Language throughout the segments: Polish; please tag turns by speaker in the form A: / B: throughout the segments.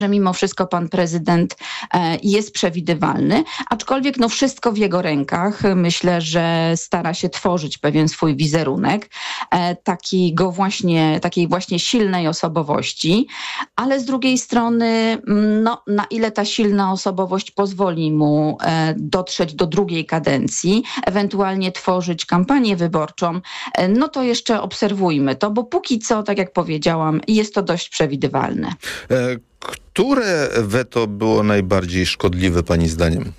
A: że mimo wszystko pan prezydent jest przewidywalny, aczkolwiek wszystko w jego rękach. Myślę, że stara się tworzyć pewien swój wizerunek, takiej właśnie silnej osobowości, ale z drugiej strony, na ile ta silna osobowość pozwoli mu dotrzeć do drugiej kadencji, ewentualnie tworzyć kampanię wyborczą, to jeszcze obserwujmy to, bo póki co, tak jak powiedziałam, jest to dość przewidywalne.
B: Które weto było najbardziej szkodliwe pani zdaniem?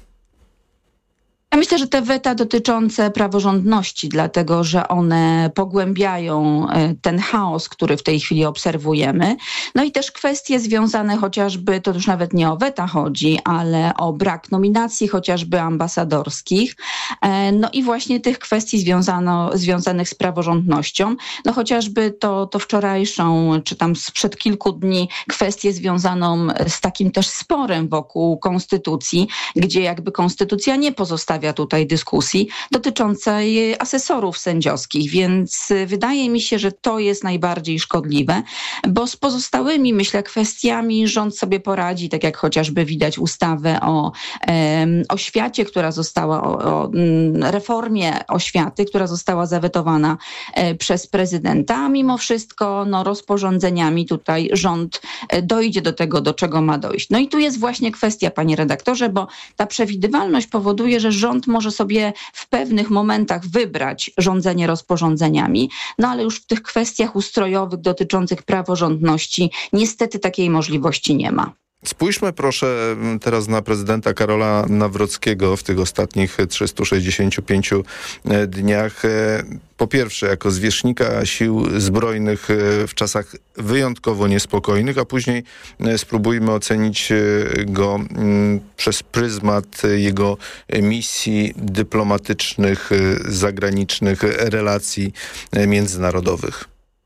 A: Ja myślę, że te weta dotyczące praworządności, dlatego że one pogłębiają ten chaos, który w tej chwili obserwujemy. I też kwestie związane chociażby, to już nawet nie o weta chodzi, ale o brak nominacji chociażby ambasadorskich. I właśnie tych kwestii związanych z praworządnością. Chociażby to wczorajszą, czy tam sprzed kilku dni kwestię związaną z takim też sporem wokół konstytucji, gdzie jakby konstytucja nie pozostawia tutaj dyskusji dotyczącej asesorów sędziowskich, więc wydaje mi się, że to jest najbardziej szkodliwe, bo z pozostałymi, myślę, kwestiami rząd sobie poradzi, tak jak chociażby widać ustawę o oświacie, która została, o reformie oświaty, która została zawetowana przez prezydenta, a mimo wszystko rozporządzeniami tutaj rząd dojdzie do tego, do czego ma dojść. I tu jest właśnie kwestia, panie redaktorze, bo ta przewidywalność powoduje, że rząd może sobie w pewnych momentach wybrać rządzenie rozporządzeniami, ale już w tych kwestiach ustrojowych dotyczących praworządności niestety takiej możliwości nie ma.
B: Spójrzmy proszę teraz na prezydenta Karola Nawrockiego w tych ostatnich 365 dniach. Po pierwsze, jako zwierzchnika sił zbrojnych w czasach wyjątkowo niespokojnych, a później spróbujmy ocenić go przez pryzmat jego misji dyplomatycznych, zagranicznych, relacji międzynarodowych.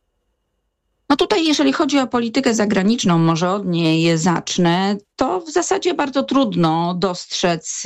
A: Tutaj, jeżeli chodzi o politykę zagraniczną, może od niej zacznę, to w zasadzie bardzo trudno dostrzec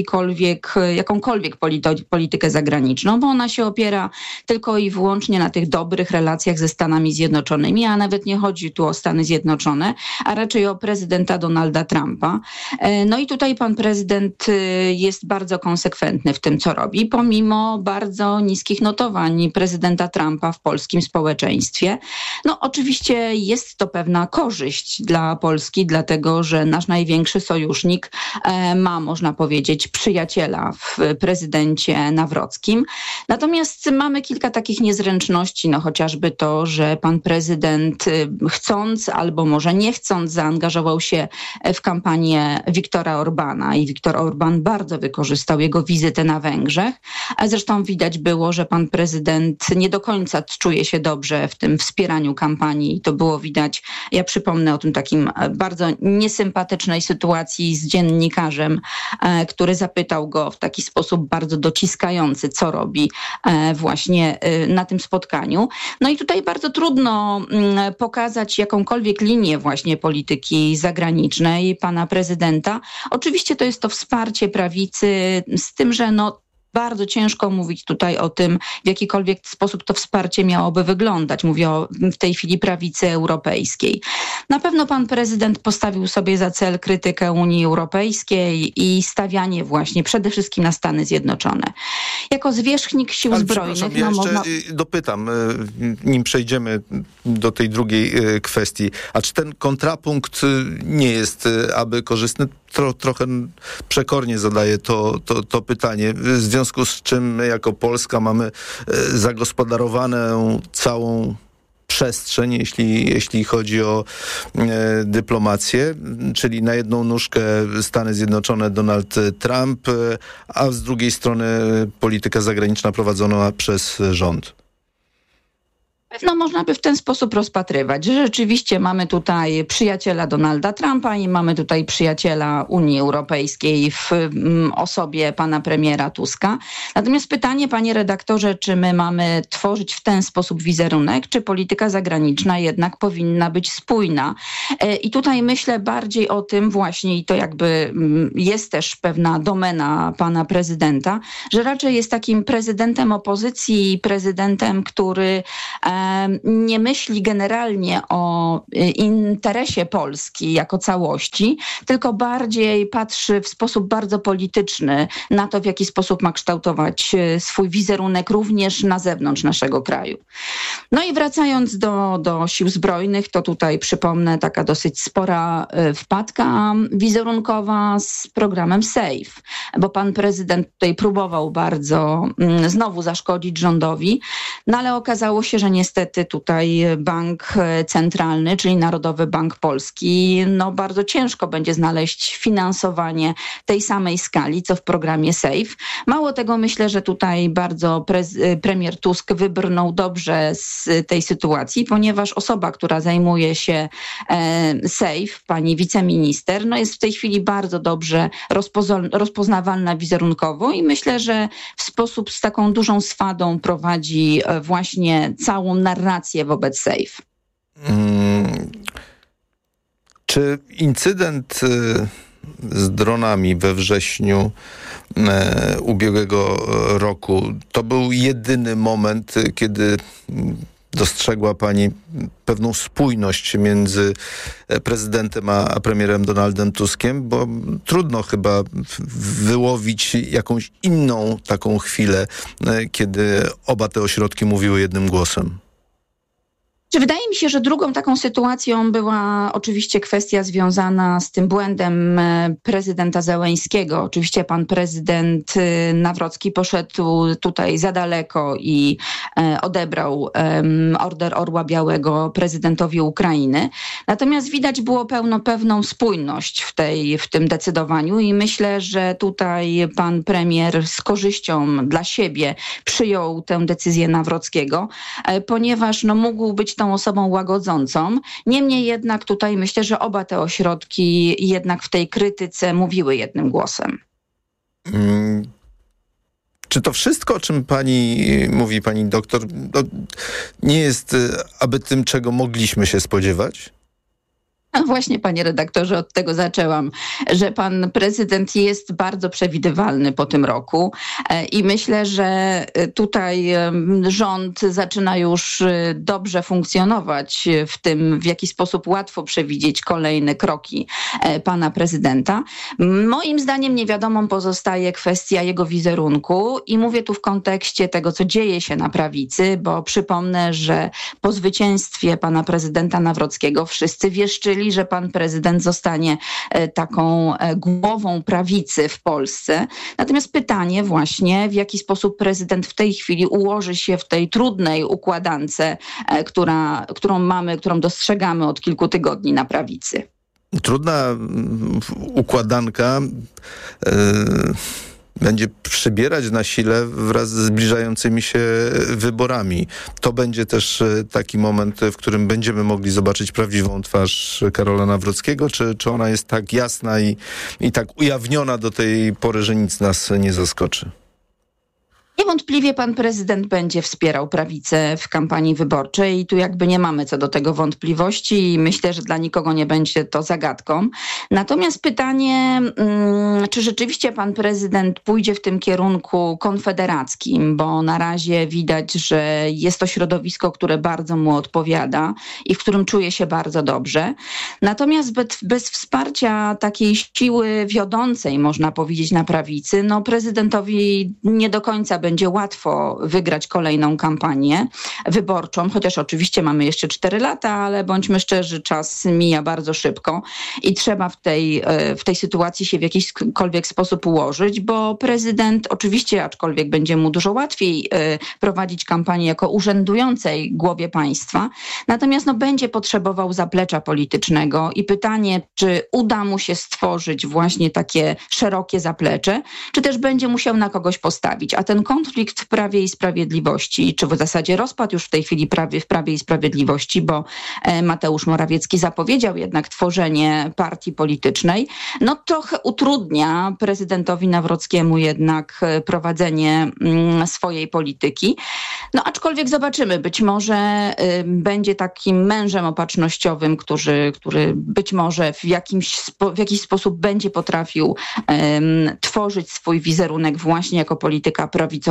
A: jakąkolwiek politykę zagraniczną, bo ona się opiera tylko i wyłącznie na tych dobrych relacjach ze Stanami Zjednoczonymi, a nawet nie chodzi tu o Stany Zjednoczone, a raczej o prezydenta Donalda Trumpa. I tutaj pan prezydent jest bardzo konsekwentny w tym, co robi, pomimo bardzo niskich notowań prezydenta Trumpa w polskim społeczeństwie. Oczywiście jest to pewna korzyść dla Polski, dlatego że nasz największy sojusznik ma, można powiedzieć, przyjaciela w prezydencie Nawrockim. Natomiast mamy kilka takich niezręczności, chociażby to, że pan prezydent chcąc albo może nie chcąc zaangażował się w kampanię Viktora Orbana i Viktor Orban bardzo wykorzystał jego wizytę na Węgrzech. Zresztą widać było, że pan prezydent nie do końca czuje się dobrze w tym wspieraniu kampanii. I to było widać, ja przypomnę o tym takim bardzo niesympatycznej sytuacji z dziennikarzem, który zapytał go w taki sposób bardzo dociskający, co robi właśnie na tym spotkaniu. I tutaj bardzo trudno pokazać jakąkolwiek linię właśnie polityki zagranicznej pana prezydenta. Oczywiście to jest to wsparcie prawicy, z tym, że bardzo ciężko mówić tutaj o tym, w jakikolwiek sposób to wsparcie miałoby wyglądać. Mówię o w tej chwili prawicy europejskiej. Na pewno pan prezydent postawił sobie za cel krytykę Unii Europejskiej i stawianie właśnie przede wszystkim na Stany Zjednoczone. Jako zwierzchnik sił zbrojnych...
B: Ja jeszcze dopytam, nim przejdziemy do tej drugiej kwestii. A czy ten kontrapunkt nie jest aby korzystny? Trochę przekornie zadaję to pytanie, w związku z czym my jako Polska mamy zagospodarowaną całą przestrzeń, jeśli chodzi o dyplomację, czyli na jedną nóżkę Stany Zjednoczone, Donald Trump, a z drugiej strony polityka zagraniczna prowadzona przez rząd.
A: Można by w ten sposób rozpatrywać, że rzeczywiście mamy tutaj przyjaciela Donalda Trumpa i mamy tutaj przyjaciela Unii Europejskiej w osobie pana premiera Tuska. Natomiast pytanie, panie redaktorze, czy my mamy tworzyć w ten sposób wizerunek, czy polityka zagraniczna jednak powinna być spójna? I tutaj myślę bardziej o tym właśnie, i to jakby jest też pewna domena pana prezydenta, że raczej jest takim prezydentem opozycji, prezydentem, który nie myśli generalnie o interesie Polski jako całości, tylko bardziej patrzy w sposób bardzo polityczny na to, w jaki sposób ma kształtować swój wizerunek również na zewnątrz naszego kraju. No i wracając do sił zbrojnych, to tutaj przypomnę taka dosyć spora wpadka wizerunkowa z programem SAFE, bo pan prezydent tutaj próbował bardzo znowu zaszkodzić rządowi, no ale okazało się, że niestety tutaj bank centralny, czyli Narodowy Bank Polski, no bardzo ciężko będzie znaleźć finansowanie tej samej skali, co w programie SAFE. Mało tego, myślę, że tutaj bardzo premier Tusk wybrnął dobrze z tej sytuacji, ponieważ osoba, która zajmuje się SAFE, pani wiceminister, no jest w tej chwili bardzo dobrze rozpoznawalna wizerunkowo i myślę, że w sposób z taką dużą swadą prowadzi właśnie całą narrację wobec SAFE.
B: Czy incydent z dronami we wrześniu ubiegłego roku to był jedyny moment, kiedy dostrzegła pani pewną spójność między prezydentem a premierem Donaldem Tuskiem, bo trudno chyba wyłowić jakąś inną taką chwilę, kiedy oba te ośrodki mówiły jednym głosem.
A: Wydaje mi się, że drugą taką sytuacją była oczywiście kwestia związana z tym błędem prezydenta Zełeńskiego. Oczywiście pan prezydent Nawrocki poszedł tutaj za daleko i odebrał Order Orła Białego prezydentowi Ukrainy. Natomiast widać było pewną spójność w tym decydowaniu i myślę, że tutaj pan premier z korzyścią dla siebie przyjął tę decyzję Nawrockiego, ponieważ mógł być tą osobą łagodzącą. Niemniej jednak tutaj myślę, że oba te ośrodki jednak w tej krytyce mówiły jednym głosem.
B: Czy to wszystko, o czym mówi pani doktor, nie jest aby tym, czego mogliśmy się spodziewać?
A: A właśnie, panie redaktorze, od tego zaczęłam, że pan prezydent jest bardzo przewidywalny po tym roku i myślę, że tutaj rząd zaczyna już dobrze funkcjonować w tym, w jaki sposób łatwo przewidzieć kolejne kroki pana prezydenta. Moim zdaniem niewiadomą pozostaje kwestia jego wizerunku i mówię tu w kontekście tego, co dzieje się na prawicy, bo przypomnę, że po zwycięstwie pana prezydenta Nawrockiego wszyscy wieszczyli, że pan prezydent zostanie taką głową prawicy w Polsce. Natomiast pytanie właśnie, w jaki sposób prezydent w tej chwili ułoży się w tej trudnej układance, którą dostrzegamy od kilku tygodni na prawicy.
B: Trudna układanka będzie przybierać na sile wraz ze zbliżającymi się wyborami. To będzie też taki moment, w którym będziemy mogli zobaczyć prawdziwą twarz Karola Nawrockiego, czy ona jest tak jasna i tak ujawniona do tej pory, że nic nas nie zaskoczy?
A: Niewątpliwie pan prezydent będzie wspierał prawicę w kampanii wyborczej i tu jakby nie mamy co do tego wątpliwości i myślę, że dla nikogo nie będzie to zagadką. Natomiast pytanie, czy rzeczywiście pan prezydent pójdzie w tym kierunku konfederackim, bo na razie widać, że jest to środowisko, które bardzo mu odpowiada i w którym czuje się bardzo dobrze. Natomiast bez wsparcia takiej siły wiodącej, można powiedzieć, na prawicy, prezydentowi nie do końca będzie łatwo wygrać kolejną kampanię wyborczą, chociaż oczywiście mamy jeszcze 4 lata, ale bądźmy szczerzy, czas mija bardzo szybko i trzeba w tej sytuacji się w jakikolwiek sposób ułożyć, bo prezydent oczywiście, aczkolwiek będzie mu dużo łatwiej prowadzić kampanię jako urzędującej głowie państwa, natomiast będzie potrzebował zaplecza politycznego i pytanie, czy uda mu się stworzyć właśnie takie szerokie zaplecze, czy też będzie musiał na kogoś postawić, a ten konflikt w Prawie i Sprawiedliwości, czy w zasadzie rozpad już w tej chwili w Prawie i Sprawiedliwości, bo Mateusz Morawiecki zapowiedział jednak tworzenie partii politycznej, trochę utrudnia prezydentowi Nawrockiemu jednak prowadzenie swojej polityki. Aczkolwiek zobaczymy, być może będzie takim mężem opatrznościowym, który być może w jakiś sposób będzie potrafił tworzyć swój wizerunek właśnie jako polityka prawicowo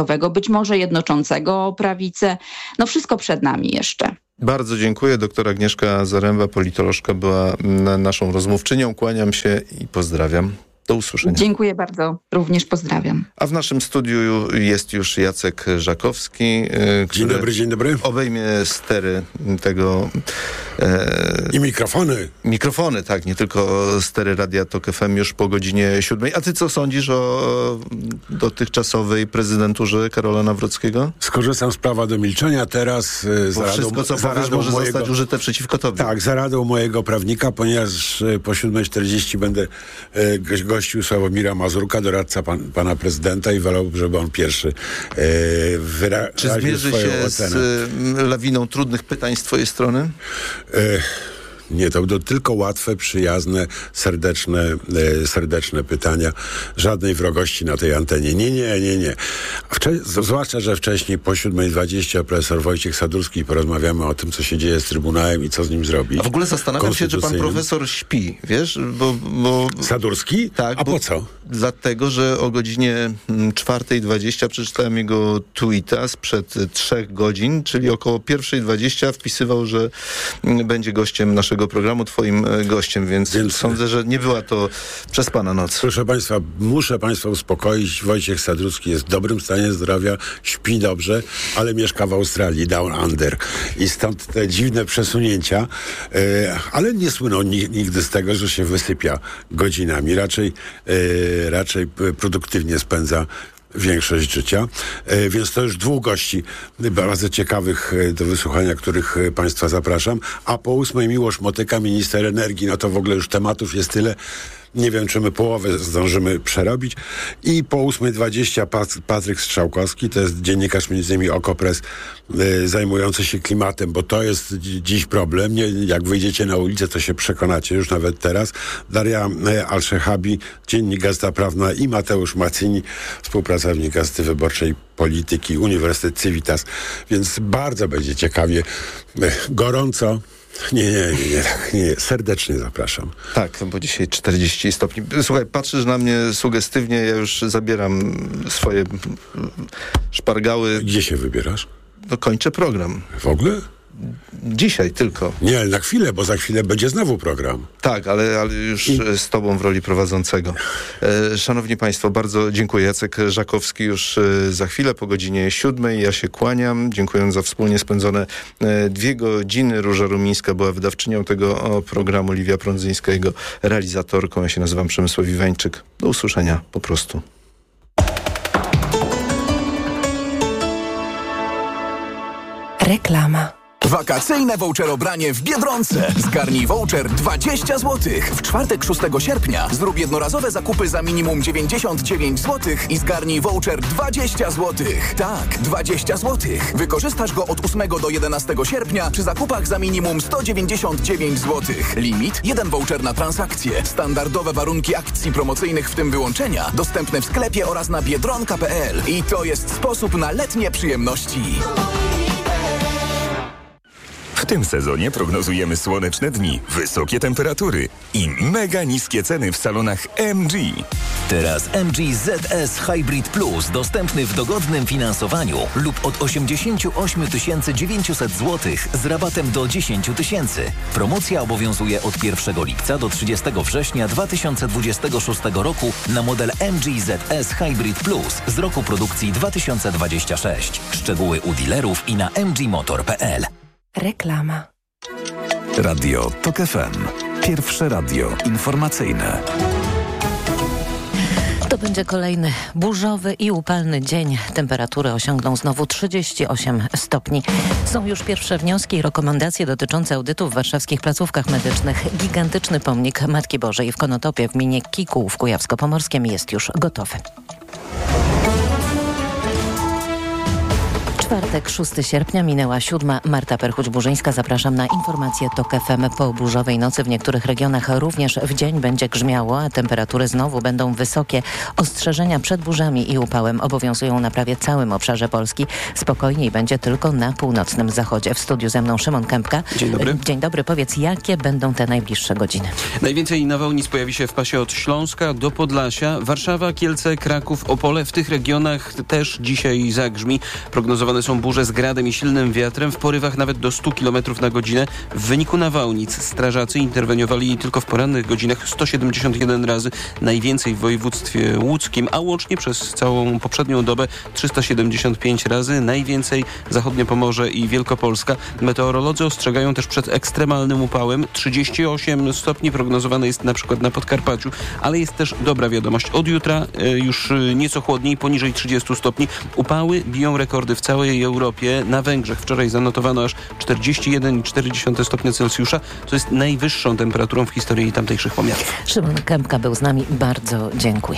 A: kompromisowego, być może jednoczącego prawicę. No wszystko przed nami jeszcze.
B: Bardzo dziękuję. Doktor Agnieszka Zaręba, politolożka, była naszą rozmówczynią. Kłaniam się i pozdrawiam. Do usłyszenia.
A: Dziękuję bardzo. Również pozdrawiam.
B: A w naszym studiu jest już Jacek Żakowski, który
C: Dzień dobry.
B: obejmie stery tego...
C: I mikrofony.
B: Mikrofony, tak, nie tylko stery Radia Tok FM już po godzinie 7. A ty co sądzisz o dotychczasowej prezydenturze Karola Nawrockiego?
C: Skorzystam z prawa do milczenia teraz.
B: Bo wszystko, co powiesz, może zostać użyte przeciwko tobie.
C: Tak, za radą mojego prawnika, ponieważ po 7:40 będę gościł Sławomira Mazurka, doradca pana prezydenta, i wolałbym, żeby on pierwszy wyraził
B: Czy zmierzy się
C: ocenę.
B: z lawiną trudnych pytań z twojej strony?
C: Nie, to będą tylko łatwe, przyjazne, serdeczne pytania. Żadnej wrogości na tej antenie. Nie. Zwłaszcza, że wcześniej po 7:20 profesor Wojciech Sadurski porozmawiamy o tym, co się dzieje z Trybunałem i co z nim zrobić.
B: A w ogóle zastanawiam się, czy pan profesor śpi, wiesz? Bo
C: Sadurski?
B: Tak.
C: A po co?
B: Dlatego, że o godzinie 4:20 przeczytałem jego tweeta sprzed 3 godzin, czyli około 1:20 wpisywał, że będzie gościem naszego programu, twoim gościem, więc sądzę, że nie była to przez pana noc.
C: Proszę państwa, muszę państwa uspokoić. Wojciech Sadurski jest w dobrym stanie zdrowia, śpi dobrze, ale mieszka w Australii, Down Under. I stąd te dziwne przesunięcia, ale nie słyną nigdy z tego, że się wysypia godzinami. Raczej produktywnie spędza większość życia. Więc to już 2 gości bardzo ciekawych do wysłuchania, których państwa zapraszam. A po 8 Miłosz Motyka, minister energii. No to w ogóle już tematów jest tyle. Nie wiem, czy my połowę zdążymy przerobić. I po 8:20 Patryk Strzałkowski, to jest dziennikarz m.in. Okopres, zajmujący się klimatem, bo to jest dziś problem. Jak wyjdziecie na ulicę, to się przekonacie już nawet teraz. Daria Al-Shehabi, dziennik Gazeta Prawna, i Mateusz Macini, współpracownik Gazety Wyborczej Polityki, Uniwersytet Civitas. Więc bardzo będzie ciekawie. Gorąco. Nie. Serdecznie zapraszam.
B: Tak, bo dzisiaj 40 stopni. Słuchaj, patrzysz na mnie sugestywnie, ja już zabieram swoje szpargały.
C: Gdzie się wybierasz?
B: No, kończę program.
C: W ogóle?
B: Dzisiaj tylko.
C: Nie, ale na chwilę, bo za chwilę będzie znowu program.
B: Tak, ale już z tobą w roli prowadzącego. Szanowni państwo, bardzo dziękuję. Jacek Żakowski już za chwilę po godzinie 7. Ja się kłaniam, dziękując za wspólnie spędzone 2 godziny. Róża Rumińska była wydawczynią tego programu, Liwia Prądzyńska jego realizatorką. Ja się nazywam Przemysław Iwańczyk. Do usłyszenia po prostu.
D: Reklama.
E: Wakacyjne voucherobranie w Biedronce. Zgarnij voucher 20 zł. W czwartek 6 sierpnia zrób jednorazowe zakupy za minimum 99 zł i zgarnij voucher 20 zł. Tak, 20 zł. Wykorzystasz go od 8 do 11 sierpnia przy zakupach za minimum 199 zł. Limit 1 voucher na transakcję. Standardowe warunki akcji promocyjnych, w tym wyłączenia, dostępne w sklepie oraz na biedronka.pl. I to jest sposób na letnie przyjemności.
F: W tym sezonie prognozujemy słoneczne dni, wysokie temperatury i mega niskie ceny w salonach MG.
G: Teraz MG ZS Hybrid Plus dostępny w dogodnym finansowaniu lub od 88 900 zł z rabatem do 10 000. Promocja obowiązuje od 1 lipca do 30 września 2026 roku na model MG ZS Hybrid Plus z roku produkcji 2026. Szczegóły u dealerów i na mgmotor.pl.
D: Reklama.
F: Radio Tok FM. Pierwsze radio informacyjne.
D: To będzie kolejny burzowy i upalny dzień. Temperatury osiągną znowu 38 stopni. Są już pierwsze wnioski i rekomendacje dotyczące audytu w warszawskich placówkach medycznych. Gigantyczny pomnik Matki Bożej w Konotopie w gminie Kikuł w Kujawsko-Pomorskiem jest już gotowy. Czwartek, 6 sierpnia, minęła 7. Marta Perchuć-Burzyńska. Zapraszam na informacje TOK FM. Po burzowej nocy w niektórych regionach również w dzień będzie grzmiało, a temperatury znowu będą wysokie. Ostrzeżenia przed burzami i upałem obowiązują na prawie całym obszarze Polski. Spokojniej będzie tylko na północnym zachodzie. W studiu ze mną Szymon Kępka.
H: Dzień dobry.
D: Dzień dobry. Powiedz, jakie będą te najbliższe godziny?
H: Najwięcej nawałnic pojawi się w pasie od Śląska do Podlasia. Warszawa, Kielce, Kraków, Opole. W tych regionach też dzisiaj zagrzmi. Prognozowane są burze z gradem i silnym wiatrem, w porywach nawet do 100 km na godzinę. W wyniku nawałnic strażacy interweniowali tylko w porannych godzinach 171 razy, najwięcej w województwie łódzkim, a łącznie przez całą poprzednią dobę 375 razy, najwięcej zachodnie Pomorze i Wielkopolska. Meteorolodzy ostrzegają też przed ekstremalnym upałem. 38 stopni prognozowane jest na przykład na Podkarpaciu, ale jest też dobra wiadomość. Od jutra już nieco chłodniej, poniżej 30 stopni. Upały biją rekordy w całej Europie. Na Węgrzech wczoraj zanotowano aż 41,4 stopnia Celsjusza, co jest najwyższą temperaturą w historii tamtejszych pomiarów.
D: Szymon Kępka był z nami. Bardzo dziękuję.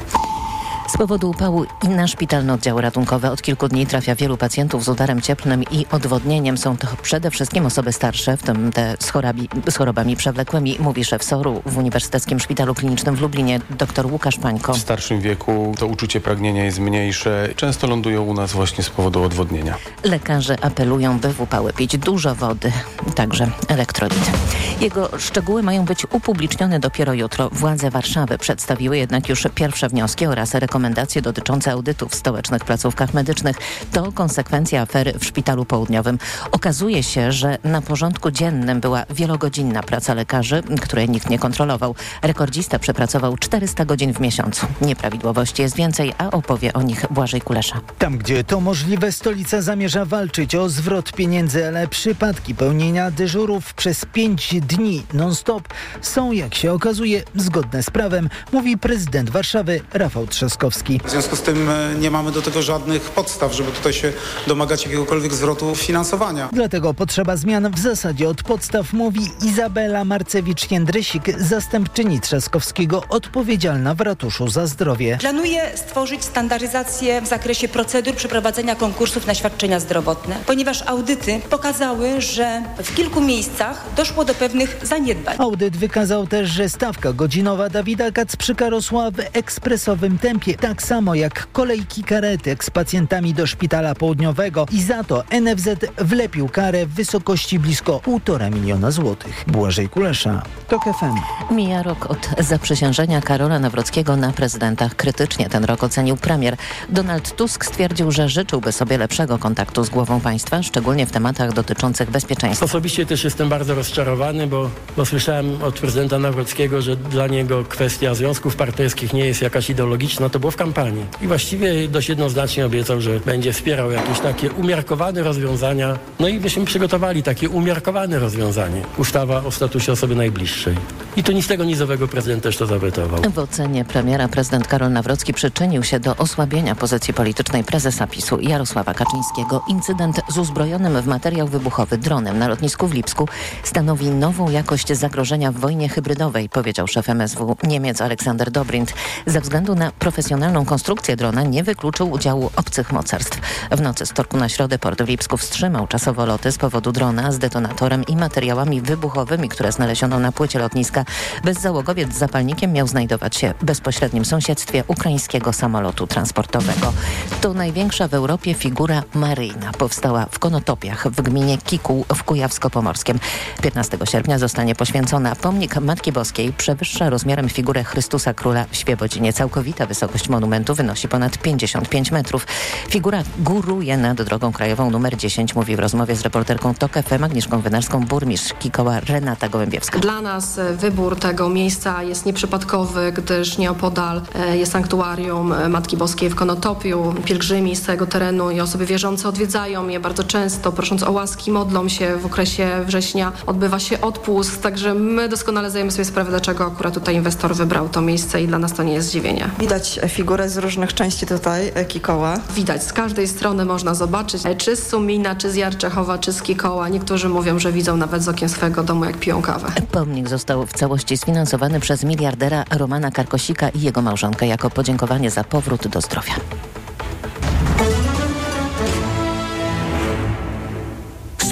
D: Z powodu upału i na szpitalne oddziały ratunkowe od kilku dni trafia wielu pacjentów z udarem cieplnym i odwodnieniem. Są to przede wszystkim osoby starsze, w tym te z chorobami przewlekłymi, mówi szef SOR-u w Uniwersyteckim Szpitalu Klinicznym w Lublinie dr Łukasz Pańko.
I: W starszym wieku to uczucie pragnienia jest mniejsze. Często lądują u nas właśnie z powodu odwodnienia.
D: Lekarze apelują, by w upały pić dużo wody, także elektrolity. Jego szczegóły mają być upublicznione dopiero jutro. Władze Warszawy przedstawiły jednak już pierwsze wnioski oraz rekomendacje dotyczące audytów w stołecznych placówkach medycznych. To konsekwencja afery w Szpitalu Południowym. Okazuje się, że na porządku dziennym była wielogodzinna praca lekarzy, której nikt nie kontrolował. Rekordzista przepracował 400 godzin w miesiącu. Nieprawidłowości jest więcej, a opowie o nich Błażej Kulesza.
J: Tam, gdzie to możliwe, stolica zamierza walczyć o zwrot pieniędzy, ale przypadki pełnienia dyżurów przez 5 dni non-stop są, jak się okazuje, zgodne z prawem, mówi prezydent Warszawy Rafał Trzaskowski.
K: W związku z tym nie mamy do tego żadnych podstaw, żeby tutaj się domagać jakiegokolwiek zwrotu finansowania.
J: Dlatego potrzeba zmian w zasadzie od podstaw, mówi Izabela Marcewicz-Jędrysik, zastępczyni Trzaskowskiego odpowiedzialna w ratuszu za zdrowie.
L: Planuje stworzyć standaryzację w zakresie procedur przeprowadzenia konkursów na świadczenia zdrowotne, ponieważ audyty pokazały, że w kilku miejscach doszło do pewnych zaniedbań.
J: Audyt wykazał też, że stawka godzinowa Dawida Kacprzyka rosła w ekspresowym tempie, tak samo jak kolejki karetek z pacjentami do Szpitala Południowego i za to NFZ wlepił karę w wysokości blisko 1,5 miliona złotych. Błażej Kulesza, TOK FM.
D: Mija rok od zaprzysiężenia Karola Nawrockiego na prezydenta. Krytycznie ten rok ocenił premier. Donald Tusk stwierdził, że życzyłby sobie lepszego kontaktu z głową państwa, szczególnie w tematach dotyczących bezpieczeństwa.
M: Osobiście też jestem bardzo rozczarowany, bo słyszałem od prezydenta Nawrockiego, że dla niego kwestia związków partnerskich nie jest jakaś ideologiczna. To było w kampanii. I właściwie dość jednoznacznie obiecał, że będzie wspierał jakieś takie umiarkowane rozwiązania. No i myśmy przygotowali takie umiarkowane rozwiązanie. Ustawa o statusie osoby najbliższej. I tu nic tego nizowego prezydent też to zawetował.
D: W ocenie premiera prezydent Karol Nawrocki przyczynił się do osłabienia pozycji politycznej prezesa PiS-u Jarosława Kaczyńskiego. Incydent z uzbrojonym w materiał wybuchowy dronem na lotnisku w Lipsku stanowi nową jakość zagrożenia w wojnie hybrydowej, powiedział szef MSW Niemiec Aleksander Dobrindt. Ze względu na profesjonalną konstrukcję drona nie wykluczył udziału obcych mocarstw. W nocy z wtorku na środę port w Lipsku wstrzymał czasowo loty z powodu drona z detonatorem i materiałami wybuchowymi, które znaleziono na płycie lotniska. Bezzałogowiec z zapalnikiem miał znajdować się w bezpośrednim sąsiedztwie ukraińskiego samolotu transportowego. To największa w Europie figura maryjna. Powstała w Konotopiach w gminie Kikuł w Kujawsko-Pomorskiem. 15 sierpnia zostanie poświęcona. Pomnik Matki Boskiej przewyższa rozmiarem figurę Chrystusa Króla w Świebodzinie. Całkowita wysokość monumentu wynosi ponad 55 metrów. Figura góruje nad drogą krajową nr 10, mówi w rozmowie z reporterką TOK FM Agnieszką Wynarską burmistrz Kikoła Renata Gołębiewska.
N: Dla nas wybór tego miejsca jest nieprzypadkowy, gdyż nieopodal jest sanktuarium Matki Boskiej w Konotopiu. Pielgrzymi z całego terenu i osoby wierzące odwiedzają je bardzo często, prosząc o łaski, modlą się. W okresie września odbywa się odpust, także my doskonale zdajemy sobie sprawę, dlaczego akurat tutaj inwestor wybrał to miejsce i dla nas to nie jest zdziwienie.
O: Widać figurę z różnych części tutaj Kikoła.
N: Widać, z każdej strony można zobaczyć, czy z Sumina, czy z Jarczechowa, czy z Kikoła. Niektórzy mówią, że widzą nawet z okien swojego domu, jak piją kawę.
D: Pomnik został w całości sfinansowany przez miliardera Romana Karkosika i jego małżonkę jako podziękowanie za powrót do zdrowia.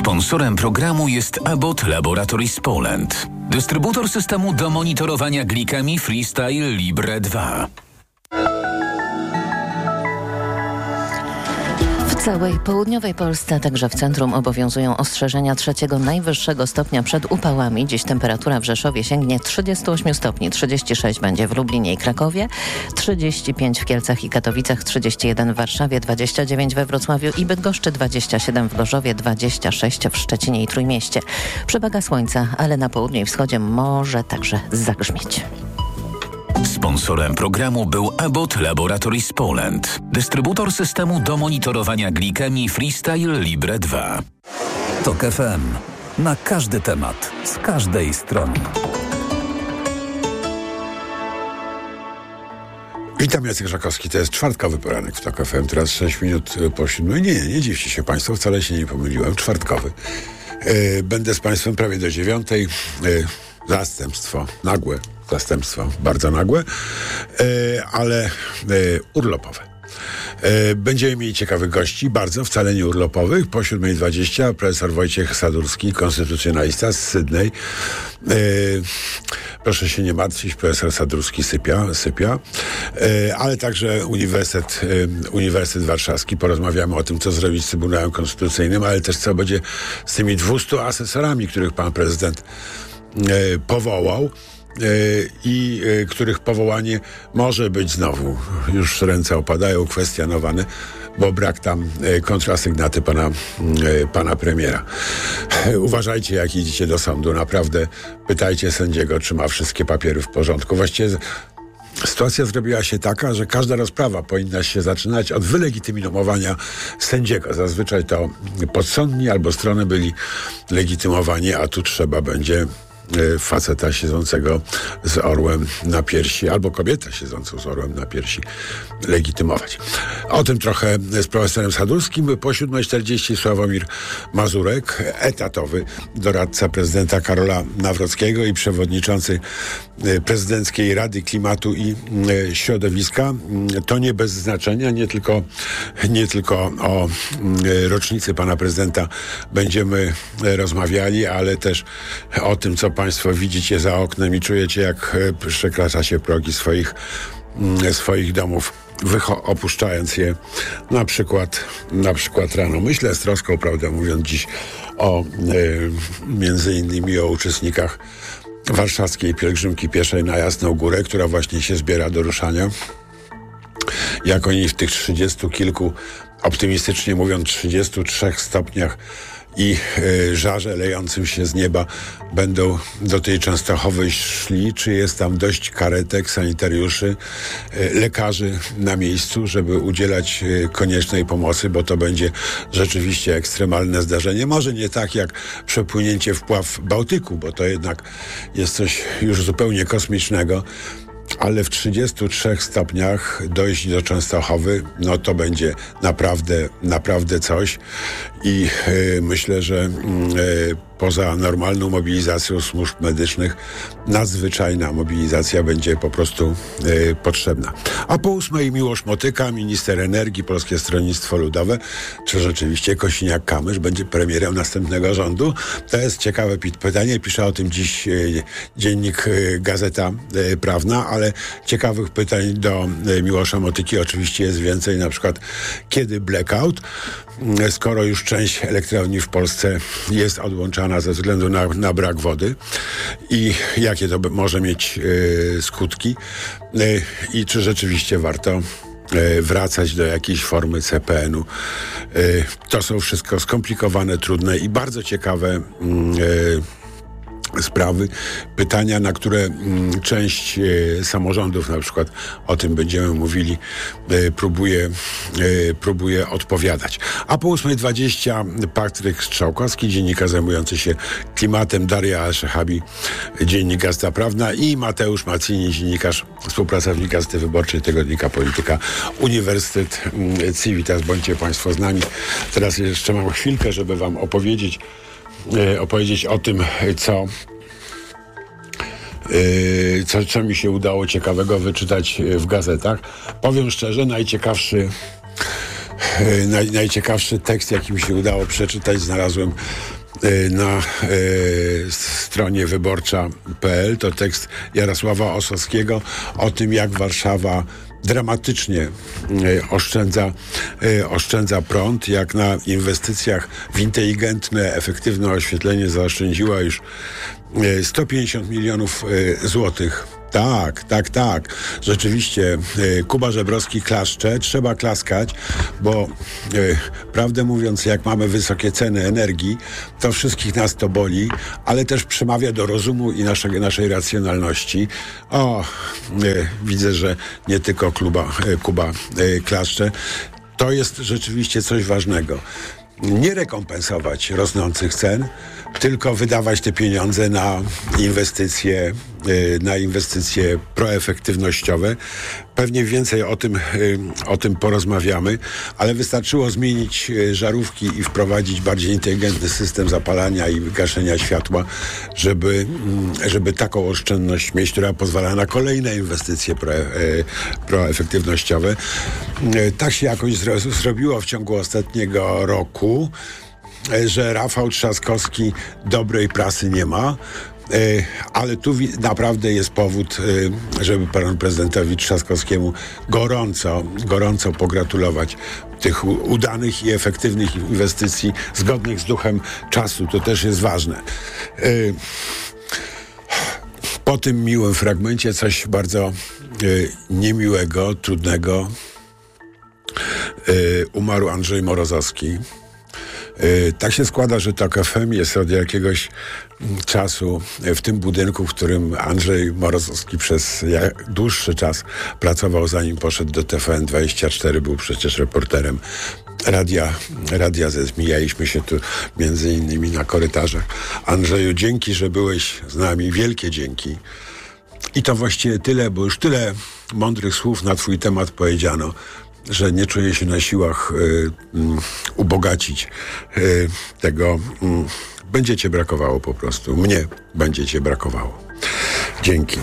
G: Sponsorem programu jest Abbott Laboratories Poland. Dystrybutor systemu do monitorowania glikemii Freestyle Libre 2.
D: W całej południowej Polsce, także w centrum, obowiązują ostrzeżenia 3. najwyższego stopnia przed upałami. Dziś temperatura w Rzeszowie sięgnie 38 stopni, 36 będzie w Lublinie i Krakowie, 35 w Kielcach i Katowicach, 31 w Warszawie, 29 we Wrocławiu i Bydgoszczy, 27 w Gorzowie, 26 w Szczecinie i Trójmieście. Przewaga słońca, ale na południu i wschodzie może także zagrzmieć.
G: Sponsorem programu był Abbott Laboratories Poland. Dystrybutor systemu do monitorowania glikemii Freestyle Libre 2.
P: TOK FM. Na każdy temat, z każdej strony.
C: Witam, Jacek Żakowski. To jest czwartkowy poranek w TOK FM. Teraz 6 minut po 7. Nie dziwcie się Państwo, wcale się nie pomyliłem. Czwartkowy. Będę z Państwem prawie do 9. Zastępstwo nagłe. Bardzo nagłe, ale urlopowe. Będziemy mieli ciekawych gości, wcale nie urlopowych. Po 7:20 profesor Wojciech Sadurski, konstytucjonalista z Sydney. Proszę się nie martwić, profesor Sadurski sypia. Ale także Uniwersytet Warszawski. Porozmawiamy o tym, co zrobić z Trybunałem Konstytucyjnym, ale też co będzie z tymi 200 asesorami, których pan prezydent powołał. I których powołanie może być znowu, już ręce opadają, kwestionowane, bo brak tam kontrasygnaty pana premiera. Uważajcie, jak idziecie do sądu, naprawdę pytajcie sędziego, czy ma wszystkie papiery w porządku. Właściwie sytuacja zrobiła się taka, że każda rozprawa powinna się zaczynać od wylegitymowania sędziego. Zazwyczaj to podsądni albo strony byli legitymowani, a tu trzeba będzie faceta siedzącego z orłem na piersi albo kobietę siedzącą z orłem na piersi legitymować. O tym trochę z profesorem Sadurskim. Po 7:40 Sławomir Mazurek, etatowy doradca prezydenta Karola Nawrockiego i przewodniczący Prezydenckiej Rady Klimatu i Środowiska. To nie bez znaczenia, nie tylko o rocznicy pana prezydenta będziemy rozmawiali, ale też o tym, co Państwo widzicie za oknem i czujecie, jak przekraczacie progi swoich domów, opuszczając je na przykład rano. Myślę z troską, prawdę mówiąc, dziś między innymi o uczestnikach warszawskiej pielgrzymki pieszej na Jasną Górę, która właśnie się zbiera do ruszania. Jak oni w tych 30 kilku, optymistycznie mówiąc 33 stopniach i żarze lejącym się z nieba będą do tej Częstochowy szli, czy jest tam dość karetek, sanitariuszy, lekarzy na miejscu, żeby udzielać koniecznej pomocy, bo to będzie rzeczywiście ekstremalne zdarzenie. Może nie tak jak przepłynięcie wpław Bałtyku, bo to jednak jest coś już zupełnie kosmicznego, ale w 33 stopniach dojść do Częstochowy, no to będzie naprawdę coś i myślę, że poza normalną mobilizacją służb medycznych nadzwyczajna mobilizacja będzie po prostu potrzebna. A po 8 Miłosz Motyka, minister energii, Polskie Stronnictwo Ludowe, czy rzeczywiście Kosiniak-Kamysz będzie premierem następnego rządu? To jest ciekawe pytanie. Pisze o tym dziś dziennik Gazeta Prawna, ale ciekawych pytań do Miłosza Motyki oczywiście jest więcej. Na przykład, kiedy blackout? Skoro już część elektrowni w Polsce jest odłączana ze względu na brak wody i jakie to może mieć skutki i czy rzeczywiście warto wracać do jakiejś formy CPN-u. To są wszystko skomplikowane, trudne i bardzo ciekawe sprawy, pytania, na które część samorządów, na przykład o tym będziemy mówili, próbuje odpowiadać. A po 8:20 Patryk Strzałkowski, dziennikarz zajmujący się klimatem, Daria Al-Szehabi, dziennik Gazeta Prawna i Mateusz Macini, dziennikarz, współpracownik Gazety Wyborczej, tygodnika Polityka, Uniwersytet Civitas. Bądźcie Państwo z nami. Teraz jeszcze mam chwilkę, żeby Wam opowiedzieć o tym, co mi się udało ciekawego wyczytać w gazetach. Powiem szczerze, najciekawszy tekst, jaki mi się udało przeczytać, znalazłem na stronie wyborcza.pl. To tekst Jarosława Ossowskiego o tym, jak Warszawa dramatycznie oszczędza prąd, jak na inwestycjach w inteligentne, efektywne oświetlenie zaoszczędziła już 150 milionów złotych. Tak. Rzeczywiście Kuba Żebrowski klaszcze. Trzeba klaskać, bo prawdę mówiąc, jak mamy wysokie ceny energii, to wszystkich nas to boli, ale też przemawia do rozumu i naszej racjonalności. Widzę, że nie tylko Kuba klaszcze. To jest rzeczywiście coś ważnego. Nie rekompensować rosnących cen, tylko wydawać te pieniądze na inwestycje proefektywnościowe. Pewnie więcej o tym porozmawiamy, ale wystarczyło zmienić żarówki i wprowadzić bardziej inteligentny system zapalania i gaszenia światła, żeby taką oszczędność mieć, która pozwala na kolejne inwestycje proefektywnościowe. Tak się jakoś zrobiło w ciągu ostatniego roku, że Rafał Trzaskowski dobrej prasy nie ma, ale tu naprawdę jest powód, żeby panu prezydentowi Trzaskowskiemu gorąco pogratulować tych udanych i efektywnych inwestycji zgodnych z duchem czasu. To też jest ważne. Po tym miłym fragmencie coś bardzo niemiłego, trudnego. Umarł Andrzej Morozowski. Tak się składa, że TOK FM jest od jakiegoś czasu w tym budynku, w którym Andrzej Morozowski przez dłuższy czas pracował, zanim poszedł do TVN24, był przecież reporterem Radia Z. Mijaliśmy się tu między innymi na korytarzach. Andrzeju, dzięki, że byłeś z nami. Wielkie dzięki. I to właściwie tyle, bo już tyle mądrych słów na twój temat powiedziano, że nie czuję się na siłach ubogacić tego. Będzie cię brakowało po prostu. Mnie będzie cię brakowało. Dzięki.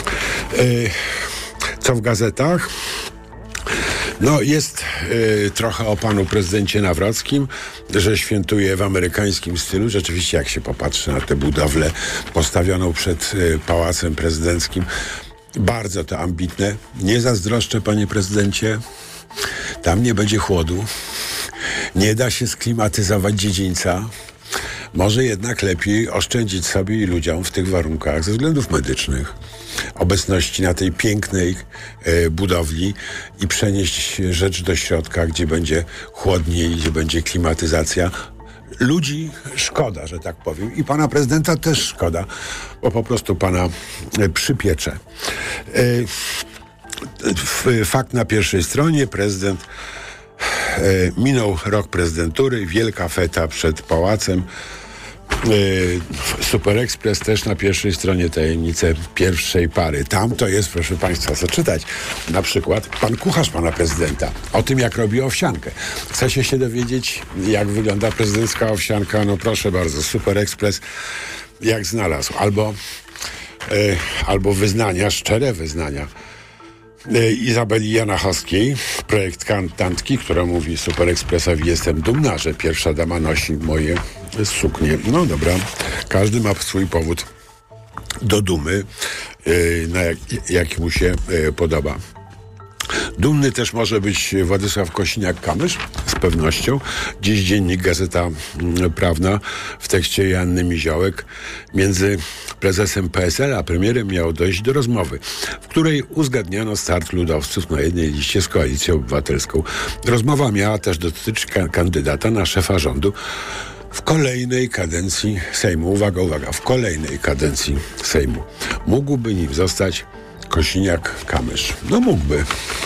C: Co w gazetach? No jest trochę o panu prezydencie Nawrockim, że świętuje w amerykańskim stylu. Rzeczywiście, jak się popatrzy na tę budowlę postawioną przed Pałacem Prezydenckim, bardzo to ambitne. Nie zazdroszczę, panie prezydencie. Tam nie będzie chłodu. Nie da się sklimatyzować dziedzińca. Może jednak lepiej oszczędzić sobie i ludziom w tych warunkach ze względów medycznych obecności na tej pięknej budowli i przenieść rzecz do środka, gdzie będzie chłodniej, gdzie będzie klimatyzacja. Ludzi szkoda, że tak powiem. I pana prezydenta też szkoda, bo po prostu pana przypiecze. Fakt na pierwszej stronie. Prezydent minął rok prezydentury, wielka feta przed pałacem. Super Express też na pierwszej stronie, tajemnice pierwszej pary. Tam to jest, proszę państwa, co czytać. Na przykład pan kucharz pana prezydenta o tym, jak robi owsiankę. Chce się dowiedzieć, jak wygląda prezydencka owsianka? No proszę bardzo, Super Express jak znalazł. Albo wyznania, szczere wyznania Izabeli Janachowskiej, projektantki, która mówi Super Expressowi: jestem dumna, że pierwsza dama nosi moje suknie. No dobra, każdy ma swój powód do dumy, jaki mu się podoba. Dumny też może być Władysław Kosiniak-Kamysz, z pewnością. Dziś dziennik, Gazeta Prawna, w tekście Joanny Miziołek, między prezesem PSL a premierem miało dojść do rozmowy, w której uzgadniano start ludowców na jednej liście z Koalicją Obywatelską. Rozmowa miała też dotyczyć kandydata na szefa rządu w kolejnej kadencji Sejmu. Uwaga, w kolejnej kadencji Sejmu. Mógłby nim zostać Kosiniak-Kamysz. No mógłby.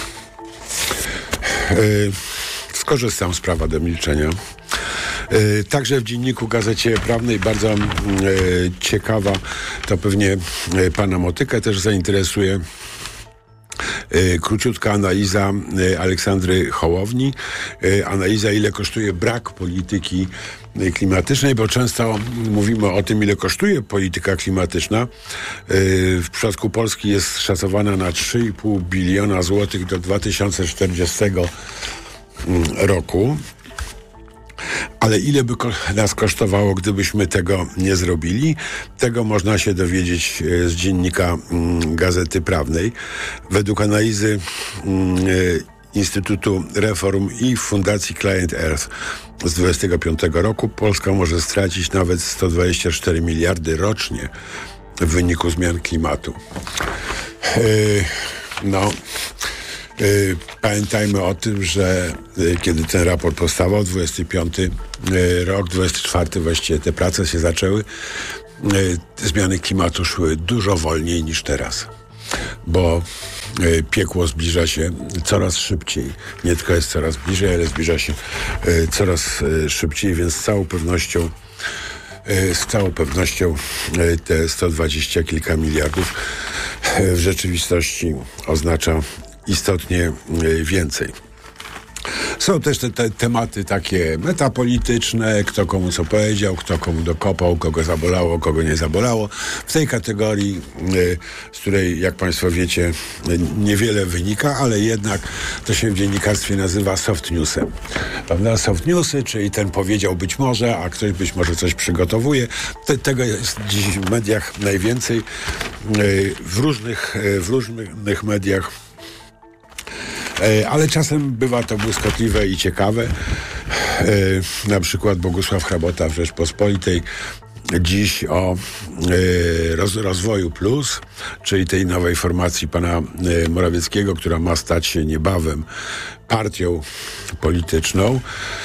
C: Skorzystam z prawa do milczenia. Także w dzienniku, Gazecie Prawnej, bardzo ciekawa, to pewnie pana Motykę też zainteresuje, króciutka analiza Aleksandry Hołowni. Analiza, ile kosztuje brak polityki klimatycznej, bo często mówimy o tym, ile kosztuje polityka klimatyczna. W przypadku Polski jest szacowana na 3,5 biliona złotych do 2040 roku. Ale ile by nas kosztowało, gdybyśmy tego nie zrobili? Tego można się dowiedzieć z dziennika Gazety Prawnej. Według analizy Instytutu Reform i Fundacji Client Earth z 2025 roku Polska może stracić nawet 124 miliardy rocznie w wyniku zmian klimatu. Pamiętajmy o tym, że kiedy ten raport powstawał, 25 rok, 24 właściwie te prace się zaczęły, zmiany klimatu szły dużo wolniej niż teraz, bo piekło zbliża się coraz szybciej. Nie tylko jest coraz bliżej, ale zbliża się coraz szybciej, więc z całą pewnością te 120 kilka miliardów w rzeczywistości oznacza istotnie więcej. Są też te tematy takie metapolityczne, kto komu co powiedział, kto komu dokopał, kogo zabolało, kogo nie zabolało. W tej kategorii, z której, jak Państwo wiecie, niewiele wynika, ale jednak to się w dziennikarstwie nazywa soft newsem. Prawda? Soft newsy, czyli ten powiedział być może, a ktoś być może coś przygotowuje. Tego jest dziś w mediach najwięcej. W różnych mediach. Ale czasem bywa to błyskotliwe i ciekawe. Na przykład Bogusław Hrabota w Rzeczpospolitej dziś o Rozwoju Plus, czyli tej nowej formacji pana Morawieckiego, która ma stać się niebawem partią polityczną.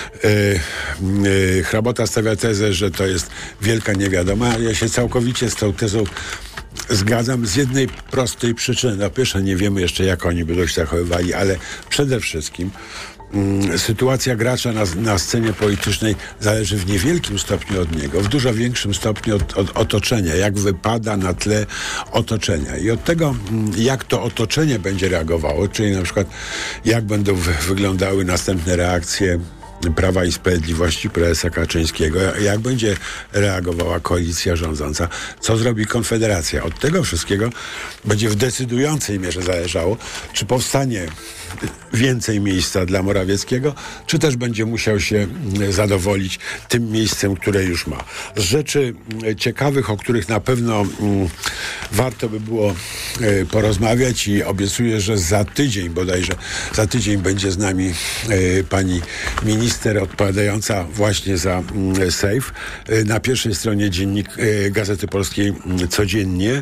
C: Hrabota stawia tezę, że to jest wielka niewiadoma. Ja się całkowicie z tą tezą zgadzam z jednej prostej przyczyny. Po pierwsze, nie wiemy jeszcze, jak oni będą się zachowywali, ale przede wszystkim sytuacja gracza na scenie politycznej zależy w niewielkim stopniu od niego, w dużo większym stopniu od otoczenia, jak wypada na tle otoczenia. I od tego, jak to otoczenie będzie reagowało, czyli na przykład jak będą wyglądały następne reakcje Prawa i Sprawiedliwości, prezesa Kaczyńskiego, jak będzie reagowała koalicja rządząca, co zrobi Konfederacja. Od tego wszystkiego będzie w decydującej mierze zależało, czy powstanie więcej miejsca dla Morawieckiego, czy też będzie musiał się zadowolić tym miejscem, które już ma. Z rzeczy ciekawych, o których na pewno warto by było porozmawiać i obiecuję, że bodajże za tydzień będzie z nami pani minister odpowiadająca właśnie za SAFE. Na pierwszej stronie Gazety Polskiej codziennie.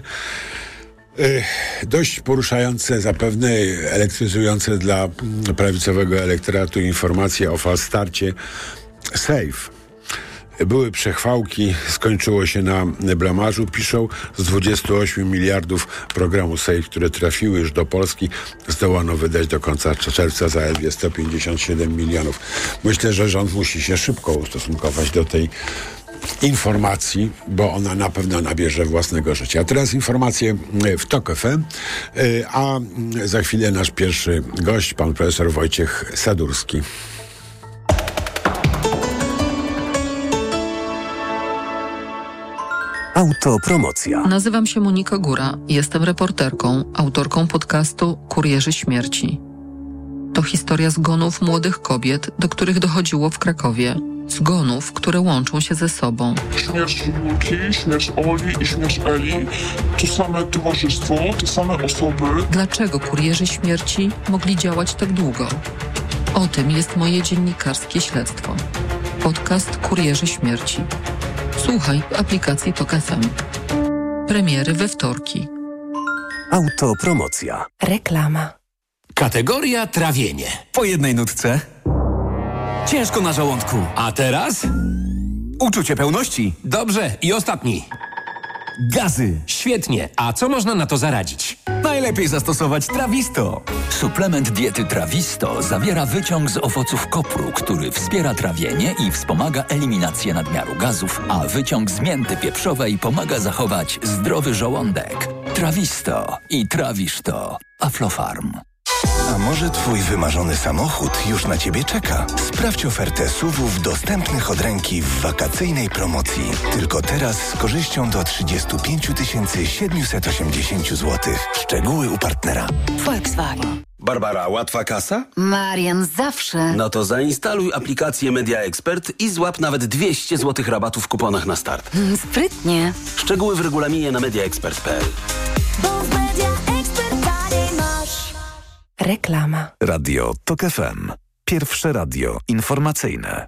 C: Dość poruszające, zapewne elektryzujące dla prawicowego elektoratu informacje o falstarcie SAFE. Były przechwałki, skończyło się na blamażu, piszą. Z 28 miliardów programu SAFE, które trafiły już do Polski, zdołano wydać do końca czerwca zaledwie 157 milionów. Myślę, że rząd musi się szybko ustosunkować do tej informacji, bo ona na pewno nabierze własnego życia. A teraz informacje w TOK FM, a za chwilę nasz pierwszy gość, pan profesor Wojciech Sadurski.
P: Autopromocja.
Q: Nazywam się Monika Góra. Jestem reporterką, autorką podcastu Kurierzy Śmierci. To historia zgonów młodych kobiet, do których dochodziło w Krakowie. Zgonów, które łączą się ze sobą.
R: Śmierć Julki, śmierć Oli i śmierć Eli to same towarzystwo, te same osoby.
Q: Dlaczego kurierzy śmierci mogli działać tak długo? O tym jest moje dziennikarskie śledztwo. Podcast Kurierzy Śmierci. Słuchaj w aplikacji TOK FM. Premiery we wtorki.
P: Autopromocja.
S: Reklama.
T: Kategoria trawienie. Po jednej nutce. Ciężko na żołądku. A teraz? Uczucie pełności. Dobrze. I ostatni. Gazy. Świetnie. A co można na to zaradzić? Najlepiej zastosować Trawisto.
G: Suplement diety Trawisto zawiera wyciąg z owoców kopru, który wspiera trawienie i wspomaga eliminację nadmiaru gazów, a wyciąg z mięty pieprzowej pomaga zachować zdrowy żołądek. Trawisto i trawisz to. Aflofarm.
S: A może twój wymarzony samochód już na ciebie czeka? Sprawdź ofertę SUV-ów dostępnych od ręki w wakacyjnej promocji. Tylko teraz z korzyścią do 35 780 zł. Szczegóły u partnera.
U: Volkswagen.
V: Barbara, łatwa kasa?
U: Marian, zawsze.
V: No to zainstaluj aplikację Media Expert i złap nawet 200 zł rabatu w kuponach na start.
U: Sprytnie.
V: Szczegóły w regulaminie na mediaexpert.pl.
U: Reklama.
P: Radio TOK FM. Pierwsze radio informacyjne.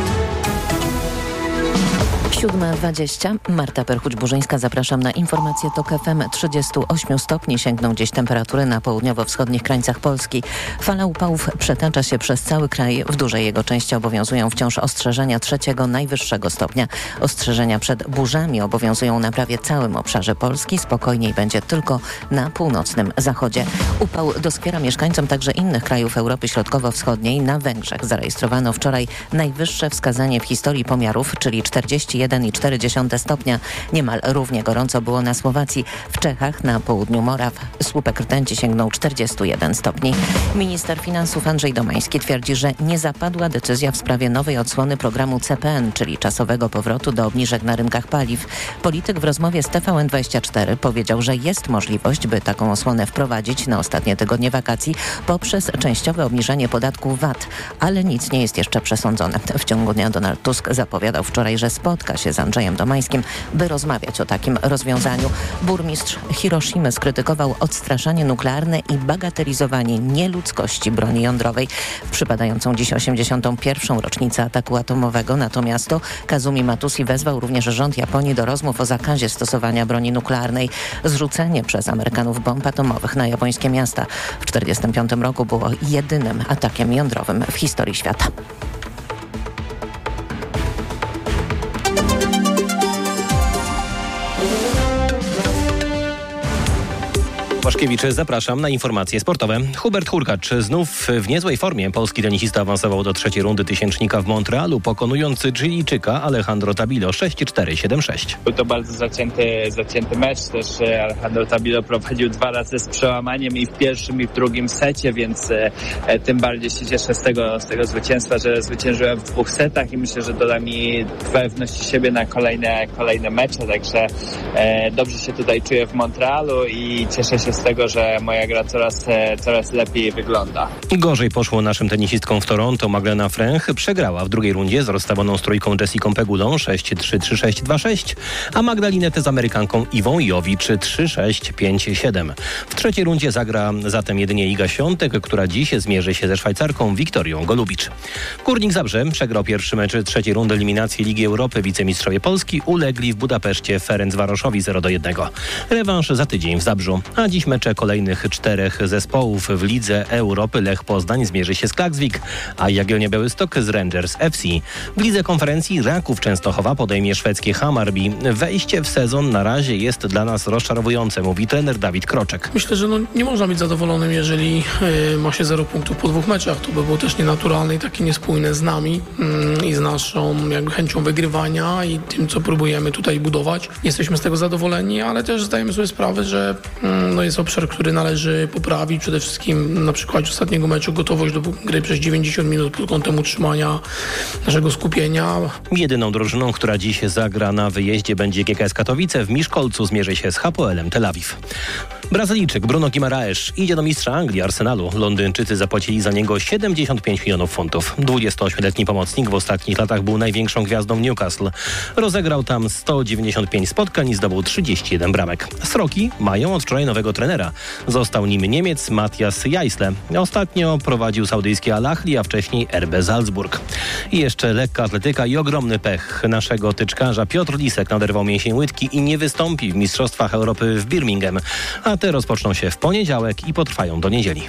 D: 7:20. Marta Perchuć-Burzyńska, zapraszam na informację TOK FM. 38 stopni sięgną dziś temperatury na południowo-wschodnich krańcach Polski. Fala upałów przetacza się przez cały kraj. W dużej jego części obowiązują wciąż ostrzeżenia 3. najwyższego stopnia. Ostrzeżenia przed burzami obowiązują na prawie całym obszarze Polski. Spokojniej będzie tylko na północnym zachodzie. Upał doskwiera mieszkańcom także innych krajów Europy Środkowo-Wschodniej. Na Węgrzech zarejestrowano wczoraj najwyższe wskazanie w historii pomiarów, czyli 41,4 stopnia. Niemal równie gorąco było na Słowacji. W Czechach, na południu Moraw, słupek rtęci sięgnął 41 stopni. Minister finansów Andrzej Domański twierdzi, że nie zapadła decyzja w sprawie nowej odsłony programu CPN, czyli czasowego powrotu do obniżek na rynkach paliw. Polityk w rozmowie z TVN24 powiedział, że jest możliwość, by taką osłonę wprowadzić na ostatnie tygodnie wakacji poprzez częściowe obniżenie podatku VAT, ale nic nie jest jeszcze przesądzone. W ciągu dnia Donald Tusk zapowiadał wczoraj, że spotka się z Andrzejem Domańskim, by rozmawiać o takim rozwiązaniu. Burmistrz Hiroshimy skrytykował odstraszanie nuklearne i bagatelizowanie nieludzkości broni jądrowej. W przypadającą dziś 81. rocznicę ataku atomowego na to miasto Kazumi Matusi wezwał również rząd Japonii do rozmów o zakazie stosowania broni nuklearnej. Zrzucenie przez Amerykanów bomb atomowych na japońskie miasta w 1945 roku było jedynym atakiem jądrowym w historii świata.
W: Łaszkiewicz, zapraszam na informacje sportowe. Hubert Hurkacz znów w niezłej formie. Polski tenisista awansował do trzeciej rundy tysięcznika w Montrealu, pokonując Chilijczyka Alejandro Tabilo 6-4, 7-6.
X: Był to bardzo zacięty mecz. Też Alejandro Tabilo prowadził 2 razy z przełamaniem i w pierwszym, i w drugim secie, więc tym bardziej się cieszę z tego zwycięstwa, że zwyciężyłem w 2 setach i myślę, że doda mi pewności siebie na kolejne mecze. Także dobrze się tutaj czuję w Montrealu i cieszę się z tego, że moja gra coraz lepiej wygląda.
W: Gorzej poszło naszym tenisistkom w Toronto. Magdalena Fręch przegrała w drugiej rundzie z rozstawioną z trójką Jessiką Pegulą 6-3, 3-6, 2-6, a Magdalinetę z Amerykanką Iwą Jowicz 3-6, 5-7. W trzeciej rundzie zagra zatem jedynie Iga Świątek, która dziś zmierzy się ze Szwajcarką Wiktorią Golubicz. Górnik Zabrze przegrał pierwszy mecz trzeciej rundy eliminacji Ligi Europy. Wicemistrzowie Polski ulegli w Budapeszcie Ferencvaroszowi 0-1. Rewanż za tydzień w Zabrzu. A dziś mecze kolejnych 4 zespołów w Lidze Europy. Lech Poznań zmierzy się z Klaksvik, a Jagiellonia Białystok z Rangers FC. W Lidze Konferencji Raków Częstochowa podejmie szwedzkie Hammarby. Wejście w sezon na razie jest dla nas rozczarowujące, mówi trener Dawid Kroczek.
Y: Myślę, że nie można być zadowolonym, jeżeli ma się 0 punktów po 2 meczach. To by było też nienaturalne i takie niespójne z nami i z naszą jakby chęcią wygrywania i tym, co próbujemy tutaj budować. Nie jesteśmy z tego zadowoleni, ale też zdajemy sobie sprawę, że jest obszar, który należy poprawić. Przede wszystkim na przykładzie ostatniego meczu gotowość do gry przez 90 minut pod kątem utrzymania naszego skupienia.
W: Jedyną drużyną, która dziś zagra na wyjeździe, będzie GKS Katowice. W Miszkolcu zmierzy się z Hapoelem Tel Awiw. Brazylijczyk Bruno Guimaraes idzie do mistrza Anglii Arsenalu. Londyńczycy zapłacili za niego 75 milionów funtów. 28-letni pomocnik w ostatnich latach był największą gwiazdą Newcastle. Rozegrał tam 195 spotkań i zdobył 31 bramek. Sroki mają od wczoraj nowego trenera. Został nim Niemiec Matthias Jaisle. Ostatnio prowadził saudyjskie Al Ahli, a wcześniej RB Salzburg. I jeszcze lekka atletyka i ogromny pech naszego tyczkarza. Piotr Lisek naderwał mięsień łydki i nie wystąpi w Mistrzostwach Europy w Birmingham. A te rozpoczną się w poniedziałek i potrwają do niedzieli.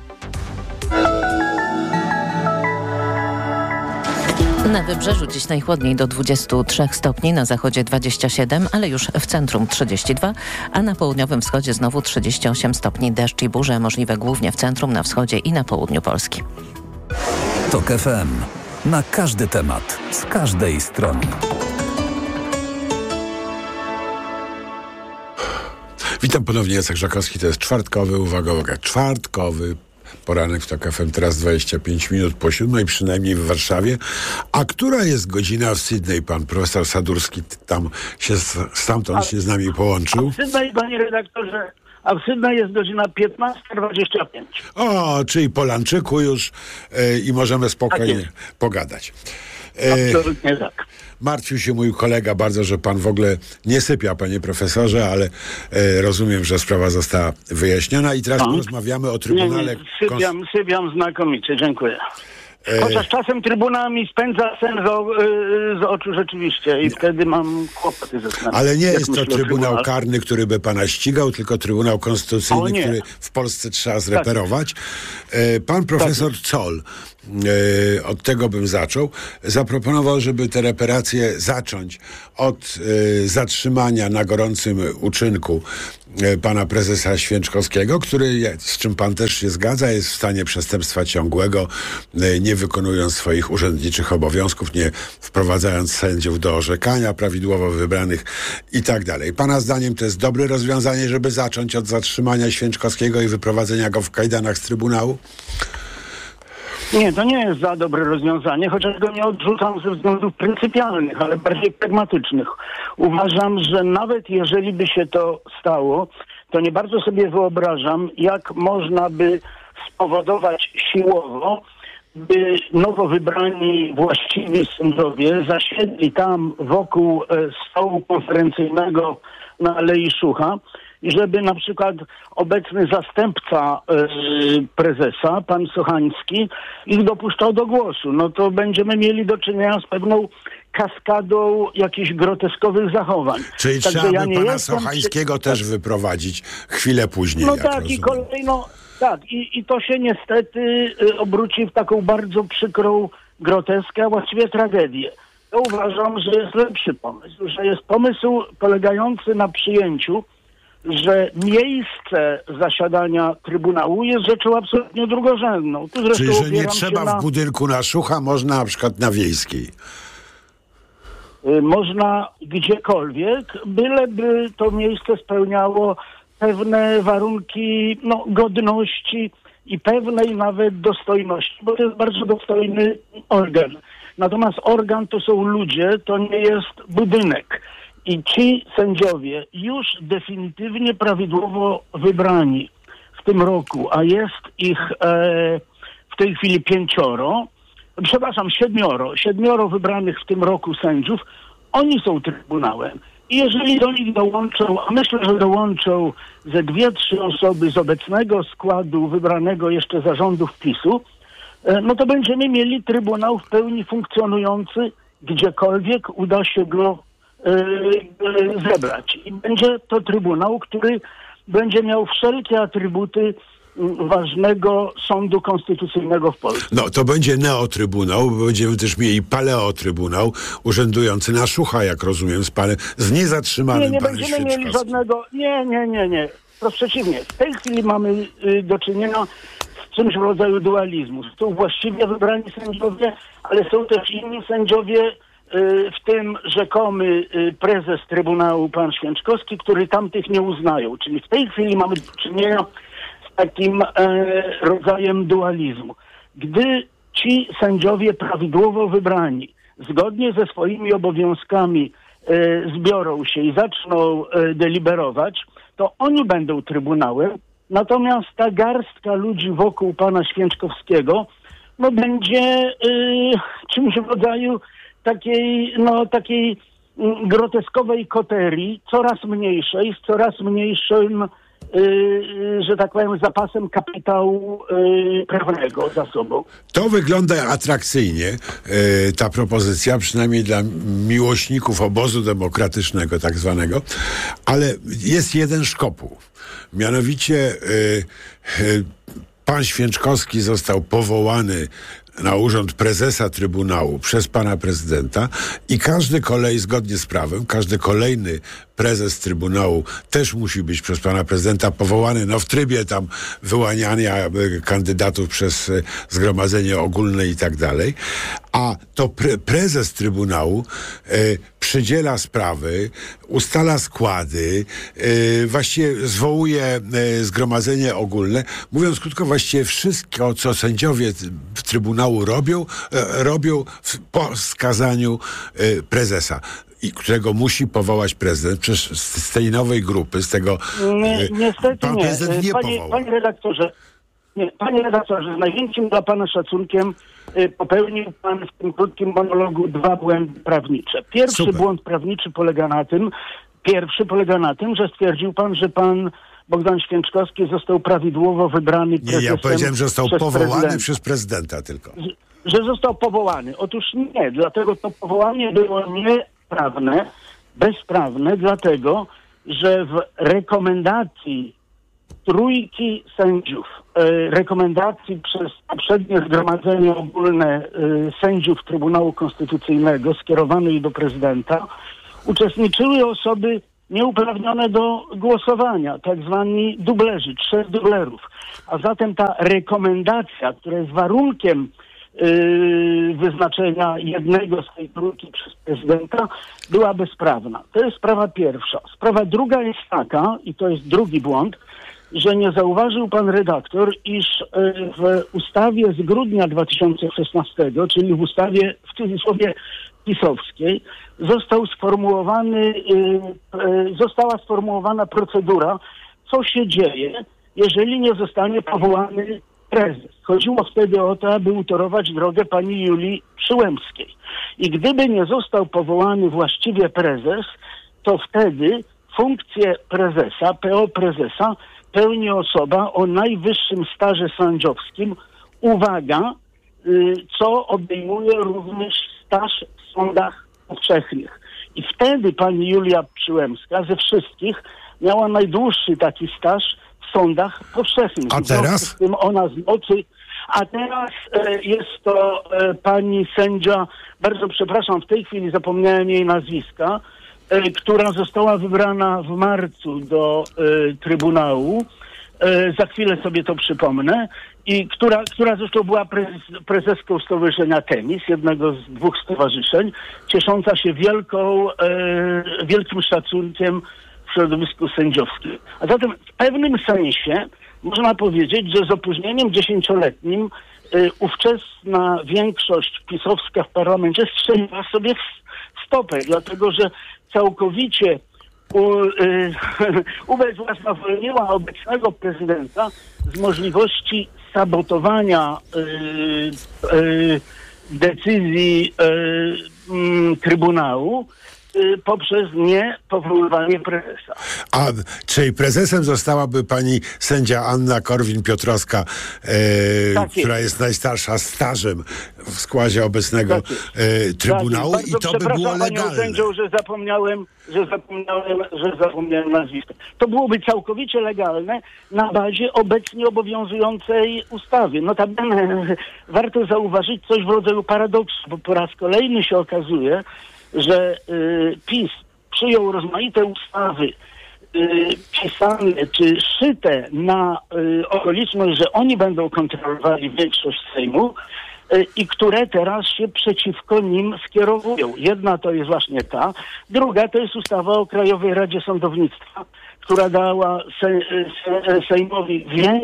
D: Na wybrzeżu dziś najchłodniej do 23 stopni, na zachodzie 27, ale już w centrum 32, a na południowym wschodzie znowu 38 stopni. Deszcz i burze możliwe głównie w centrum, na wschodzie i na południu Polski.
P: TOK FM. Na każdy temat, z każdej strony.
C: Witam ponownie, Jacek Żakowski, to jest czwartkowy, uwaga, czwartkowy Poranek w TOK FM, teraz 25 minut po 7, przynajmniej w Warszawie. A która jest godzina w Sydney? Pan profesor Sadurski stamtąd się z nami połączył.
A: W Sydney, panie redaktorze, w Sydney jest godzina 15:25.
C: O, czyli po lunczyku już i możemy spokojnie pogadać.
A: Absolutnie tak.
C: Martwił się mój kolega bardzo, że pan w ogóle nie sypia, panie profesorze, ale rozumiem, że sprawa została wyjaśniona i teraz porozmawiamy o Trybunale...
A: Sypiam znakomicie, dziękuję. Chociaż czasem Trybunał mi spędza sen z oczu rzeczywiście i wtedy mam kłopoty ze snem.
C: Ale nie jest to Trybunał Karny, który by pana ścigał, tylko Trybunał Konstytucyjny, który w Polsce trzeba zreperować. Pan profesor Zoll, od tego bym zaczął, zaproponował, żeby te reperacje zacząć od zatrzymania na gorącym uczynku pana prezesa Święczkowskiego, który, z czym pan też się zgadza, jest w stanie przestępstwa ciągłego, nie wykonując swoich urzędniczych obowiązków, nie wprowadzając sędziów do orzekania prawidłowo wybranych i tak dalej. Pana zdaniem to jest dobre rozwiązanie, żeby zacząć od zatrzymania Święczkowskiego i wyprowadzenia go w kajdanach z Trybunału?
A: Nie, to nie jest za dobre rozwiązanie, chociaż go nie odrzucam ze względów pryncypialnych, ale bardziej pragmatycznych. Uważam, że nawet jeżeli by się to stało, to nie bardzo sobie wyobrażam, jak można by spowodować siłowo, by nowo wybrani właściwi sędziowie zasiedli tam wokół stołu konferencyjnego na Alei Szucha i żeby na przykład obecny zastępca prezesa, pan Sochański, ich dopuszczał do głosu. No to będziemy mieli do czynienia z pewną kaskadą jakichś groteskowych zachowań.
C: Czyli
A: Także
C: trzeba
A: ja
C: by
A: nie
C: pana
A: jestem
C: Sochańskiego też wyprowadzić chwilę później.
A: No
C: jak
A: tak,
C: rozumiem.
A: i kolejno, tak, i to się niestety obróci w taką bardzo przykrą groteskę, a właściwie tragedię. Ja uważam, że jest lepszy pomysł, że jest pomysł polegający na przyjęciu, że miejsce zasiadania Trybunału jest rzeczą absolutnie drugorzędną. Tu zresztą
C: czyli, że nie
A: opieram
C: trzeba
A: się
C: w budynku na Szucha, można na przykład na Wiejskiej.
A: Można gdziekolwiek, byleby to miejsce spełniało pewne warunki godności i pewnej nawet dostojności, bo to jest bardzo dostojny organ. Natomiast organ to są ludzie, to nie jest budynek. I ci sędziowie już definitywnie prawidłowo wybrani w tym roku, a jest ich w tej chwili 7 wybranych w tym roku sędziów, oni są Trybunałem. I jeżeli do nich dołączą, a myślę, że dołączą ze 2-3 osoby z obecnego składu wybranego jeszcze zarządów PiS-u, no to będziemy mieli Trybunał w pełni funkcjonujący, gdziekolwiek uda się go zebrać. I będzie to Trybunał, który będzie miał wszelkie atrybuty ważnego sądu konstytucyjnego w Polsce.
C: No, to będzie neotrybunał, bo będziemy też mieli paleotrybunał urzędujący na Szucha, jak rozumiem, z niezatrzymanym
A: nie
C: panem
A: będziemy mieli
C: Święczkowskim.
A: żadnego... Nie. Wprost przeciwnie. W tej chwili mamy do czynienia z czymś w rodzaju dualizmu. Są właściwie wybrani sędziowie, ale są też inni sędziowie, w tym rzekomy prezes Trybunału, pan Święczkowski, który tamtych nie uznają. Czyli w tej chwili mamy do czynienia z takim rodzajem dualizmu. Gdy ci sędziowie prawidłowo wybrani, zgodnie ze swoimi obowiązkami zbiorą się i zaczną deliberować, to oni będą Trybunałem, natomiast ta garstka ludzi wokół pana Święczkowskiego będzie czymś w rodzaju takiej groteskowej koterii, coraz mniejszej, z coraz mniejszym, że tak powiem, zapasem kapitału prawnego za sobą.
C: To wygląda atrakcyjnie, ta propozycja, przynajmniej dla miłośników obozu demokratycznego tak zwanego, ale jest jeden szkopuł. Mianowicie pan Święczkowski został powołany na urząd prezesa Trybunału przez pana prezydenta i zgodnie z prawem, każdy kolejny prezes Trybunału też musi być przez pana prezydenta powołany, w trybie tam wyłaniania kandydatów przez Zgromadzenie Ogólne i tak dalej. a to prezes Trybunału przydziela sprawy, ustala składy, właściwie zwołuje zgromadzenie ogólne. Mówiąc krótko, właściwie wszystko, co sędziowie Trybunału robią po wskazaniu prezesa, i którego musi powołać prezydent. Przecież z tej nowej grupy, z tego
A: niestety
C: pan prezydent nie powołał.
A: Panie redaktorze, z największym dla pana szacunkiem popełnił pan w tym krótkim monologu 2 błędy prawnicze. Pierwszy błąd prawniczy polega na tym, że stwierdził pan, że pan Bogdan Święczkowski został prawidłowo wybrany prezesem.
C: Nie, ja powiedziałem, że został powołany
A: prezydenta.
C: przez prezydenta tylko.
A: Że został powołany. Otóż nie, dlatego to powołanie było bezprawne, dlatego, że w rekomendacji trójki sędziów, rekomendacji przez poprzednie zgromadzenie ogólne sędziów Trybunału Konstytucyjnego skierowanej do prezydenta, uczestniczyły osoby nieuprawnione do głosowania, tak zwani dublerzy, 3 dublerów. A zatem ta rekomendacja, która jest warunkiem wyznaczenia jednego z tej trójki przez prezydenta, była bezprawna. To jest sprawa pierwsza. Sprawa druga jest taka, i to jest drugi błąd, że nie zauważył pan redaktor, iż w ustawie z grudnia 2016, czyli w ustawie w cudzysłowie pisowskiej, została sformułowana procedura, co się dzieje, jeżeli nie zostanie powołany prezes. Chodziło wtedy o to, aby utorować drogę pani Julii Przyłębskiej. I gdyby nie został powołany właściwie prezes, to wtedy funkcję prezesa, PO prezesa, pełni osoba o najwyższym staże sędziowskim. Uwaga, co obejmuje również staż w sądach powszechnych. I wtedy pani Julia Przyłębska ze wszystkich miała najdłuższy taki staż w sądach powszechnych.
C: A teraz?
A: Z tym ona z mocy. A teraz jest to pani sędzia, bardzo przepraszam, w tej chwili zapomniałem jej nazwiska, która została wybrana w marcu do Trybunału. Za chwilę sobie to przypomnę. I która zresztą była prezeską Stowarzyszenia Temis, jednego z 2 stowarzyszeń, ciesząca się wielkim szacunkiem w środowisku sędziowskim. A zatem w pewnym sensie można powiedzieć, że z opóźnieniem 10-letnim ówczesna większość pisowska w parlamencie strzeliła sobie w stopę, dlatego że całkowicie ubezwłasnowolniła obecnego prezydenta z możliwości sabotowania decyzji Trybunału poprzez niepowoływanie prezesa.
C: A czyli prezesem zostałaby pani sędzia Anna Korwin-Piotrowska, która jest najstarsza stażem w składzie obecnego Trybunału, i to by było legalne.
A: Panią sędzią, że zapomniałem nazwiska. To byłoby całkowicie legalne na bazie obecnie obowiązującej ustawy. Notabene warto zauważyć coś w rodzaju paradoksu, bo po raz kolejny się okazuje, że PiS przyjął rozmaite ustawy pisane czy szyte na okoliczność, że oni będą kontrolowali większość Sejmu i które teraz się przeciwko nim skierowują. Jedna to jest właśnie ta, druga to jest ustawa o Krajowej Radzie Sądownictwa, która dała Sejmowi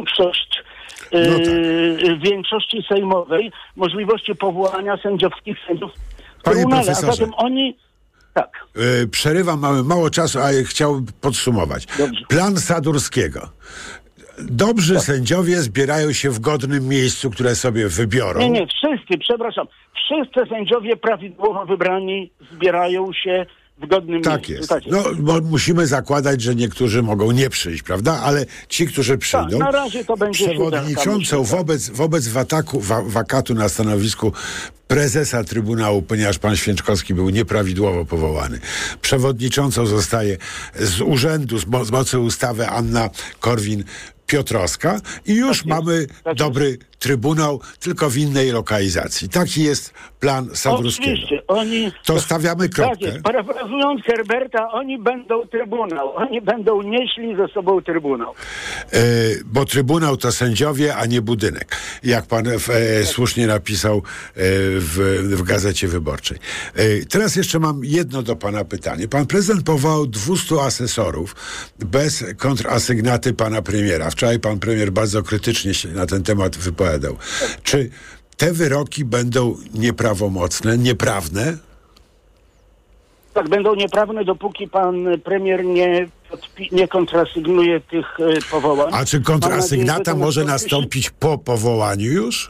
A: większości sejmowej możliwości powołania sędziowskich sędziów w Trybunale. A zatem oni... Tak.
C: Przerywam, mamy mało czasu, a chciałbym podsumować.
A: Dobrze.
C: Plan Sadurskiego. Dobrzy sędziowie zbierają się w godnym miejscu, które sobie wybiorą.
A: Nie, wszyscy sędziowie prawidłowo wybrani zbierają się w godnym miejscu.
C: Jest. Tak jest. No, bo musimy zakładać, że niektórzy mogą nie przyjść, prawda? Ale ci, którzy przyjdą,
A: na razie to będzie
C: przewodniczącą wobec wakatu na stanowisku prezesa Trybunału, ponieważ pan Święczkowski był nieprawidłowo powołany. Przewodniczącą zostaje z urzędu, z mocy ustawy Anna Korwin-Piotrowska i już mamy dobry trybunał, tylko w innej lokalizacji. Taki jest plan Sadurskiego.
A: Oczywiście,
C: to stawiamy kropkę.
A: Tak jest. Parafrazując Herberta, oni będą trybunał. Oni będą nieśli ze sobą trybunał.
C: Bo trybunał to sędziowie, a nie budynek. Jak pan słusznie napisał w Gazecie Wyborczej. Teraz jeszcze mam jedno do pana pytanie. Pan prezydent powołał 200 asesorów bez kontrasygnaty pana premiera. Wczoraj pan premier bardzo krytycznie się na ten temat wypowiadał. Czy te wyroki będą nieprawomocne, nieprawne?
A: Tak, będą nieprawne, dopóki pan premier nie kontrasygnuje tych powołań.
C: A czy kontrasygnata może nastąpić po powołaniu już?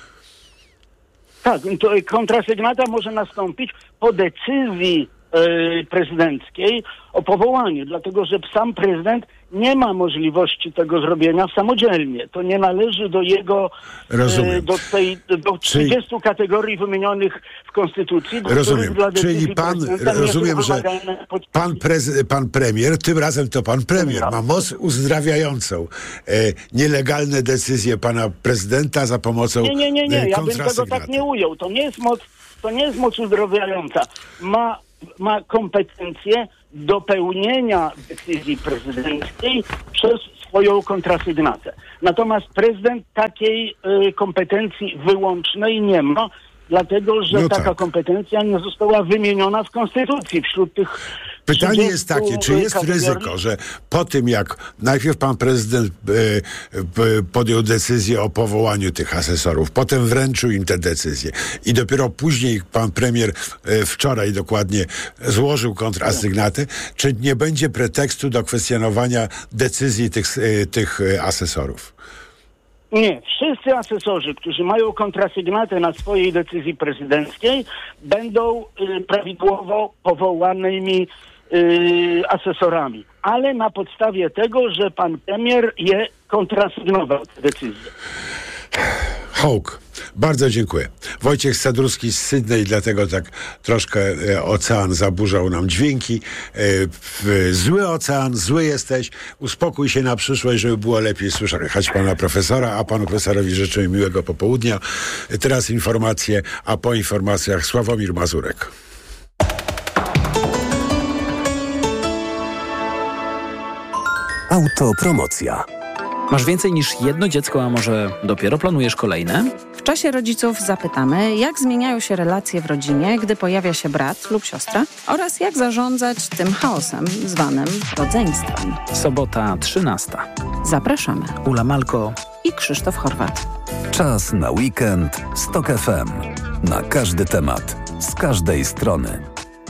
A: Tak, to kontrasygnata może nastąpić po decyzji prezydenckiej o powołaniu, dlatego że sam prezydent nie ma możliwości tego zrobienia samodzielnie. To nie należy do jego do 30 kategorii wymienionych w Konstytucji.
C: Rozumiem. Czyli rozumiem, że pan premier, tym razem to pan premier, ma moc uzdrawiającą nielegalne decyzje pana prezydenta za pomocą
A: Nie. Ja bym tego tak nie ujął. To nie jest moc uzdrawiająca. Ma kompetencje do pełnienia decyzji prezydenckiej przez swoją kontrasygnatę. Natomiast prezydent takiej kompetencji wyłącznej nie ma, dlatego że taka kompetencja nie została wymieniona w Konstytucji wśród tych.
C: Pytanie jest takie, czy jest ryzyko, że po tym, jak najpierw pan prezydent podjął decyzję o powołaniu tych asesorów, potem wręczył im te decyzje i dopiero później pan premier wczoraj dokładnie złożył kontrasygnatę, czy nie będzie pretekstu do kwestionowania decyzji tych asesorów?
A: Nie. Wszyscy asesorzy, którzy mają kontrasygnatę na swojej decyzji prezydenckiej, będą prawidłowo powołanymi asesorami. Ale na podstawie tego, że pan premier je kontrasygnował tę decyzję.
C: Hołk. Bardzo dziękuję. Wojciech Sadurski z Sydney, dlatego tak troszkę ocean zaburzał nam dźwięki. Zły ocean, zły jesteś. Uspokój się na przyszłość, żeby było lepiej słyszeć pana profesora, a panu profesorowi życzę miłego popołudnia. Teraz informacje, a po informacjach Sławomir Mazurek.
P: Autopromocja.
B: Masz więcej niż jedno dziecko, a może dopiero planujesz kolejne?
E: W czasie rodziców zapytamy, jak zmieniają się relacje w rodzinie, gdy pojawia się brat lub siostra oraz jak zarządzać tym chaosem zwanym rodzeństwem.
B: Sobota 13.
E: Zapraszamy.
B: Ula Malko
E: i Krzysztof Horwat.
P: Czas na weekend z TOK FM. Na każdy temat, z każdej strony.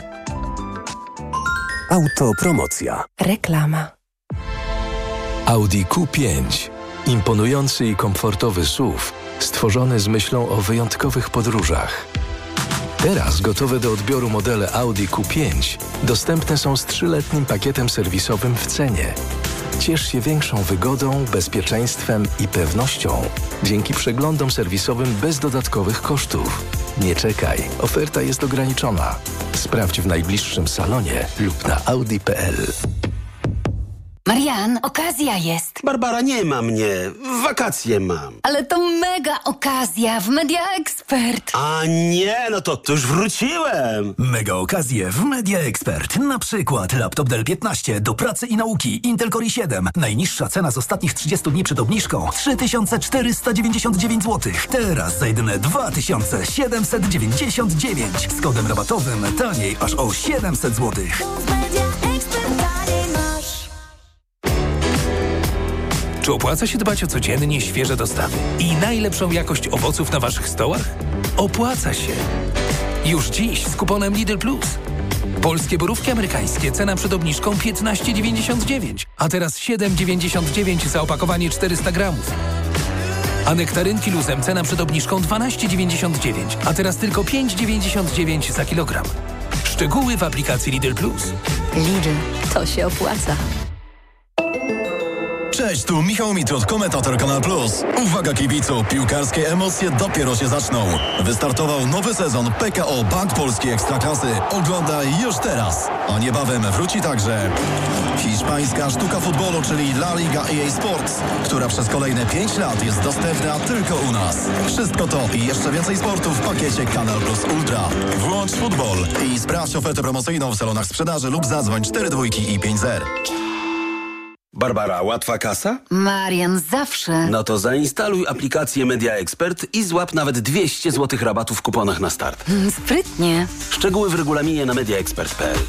P: Autopromocja.
U: Reklama.
F: Audi Q5. Imponujący i komfortowy SUV, stworzony z myślą o wyjątkowych podróżach. Teraz gotowe do odbioru modele Audi Q5 dostępne są z 3-letnim pakietem serwisowym w cenie. Ciesz się większą wygodą, bezpieczeństwem i pewnością dzięki przeglądom serwisowym bez dodatkowych kosztów. Nie czekaj, oferta jest ograniczona. Sprawdź w najbliższym salonie lub na audi.pl.
U: Marian, okazja jest.
V: Barbara, nie ma mnie. Wakacje mam.
U: Ale to mega okazja w Media Expert.
V: A nie, no to już wróciłem.
H: Mega okazje w Media Expert. Na przykład laptop Dell 15 do pracy i nauki Intel Core i7. Najniższa cena z ostatnich 30 dni przed obniżką 3499 zł. Teraz za jedyne 2799. Z kodem rabatowym taniej aż o 700 zł.
I: Czy opłaca się dbać o codziennie świeże dostawy i najlepszą jakość owoców na waszych stołach? Opłaca się. Już dziś z kuponem Lidl Plus. Polskie borówki amerykańskie, cena przed obniżką 15,99, a teraz 7,99 za opakowanie 400 gramów. A nektarynki luzem, cena przed obniżką 12,99, a teraz tylko 5,99 za kilogram. Szczegóły w aplikacji Lidl Plus.
U: Lidl, to się opłaca.
J: Cześć, tu Michał Mitrot, komentator Kanal Plus. Uwaga kibicu, piłkarskie emocje dopiero się zaczną. Wystartował nowy sezon PKO Bank Polski Ekstraklasy. Oglądaj już teraz. A niebawem wróci także hiszpańska sztuka futbolu, czyli La Liga EA Sports, która przez kolejne 5 lat jest dostępna tylko u nas. Wszystko to i jeszcze więcej sportu w pakiecie Kanal Plus Ultra. Włącz futbol i sprawdź ofertę promocyjną w salonach sprzedaży lub zadzwoń 42 i 50.
V: Barbara, łatwa kasa?
U: Marian, zawsze.
V: No to zainstaluj aplikację Media Expert i złap nawet 200 zł rabatu w kuponach na start.
U: Sprytnie.
V: Szczegóły w regulaminie na mediaexpert.pl.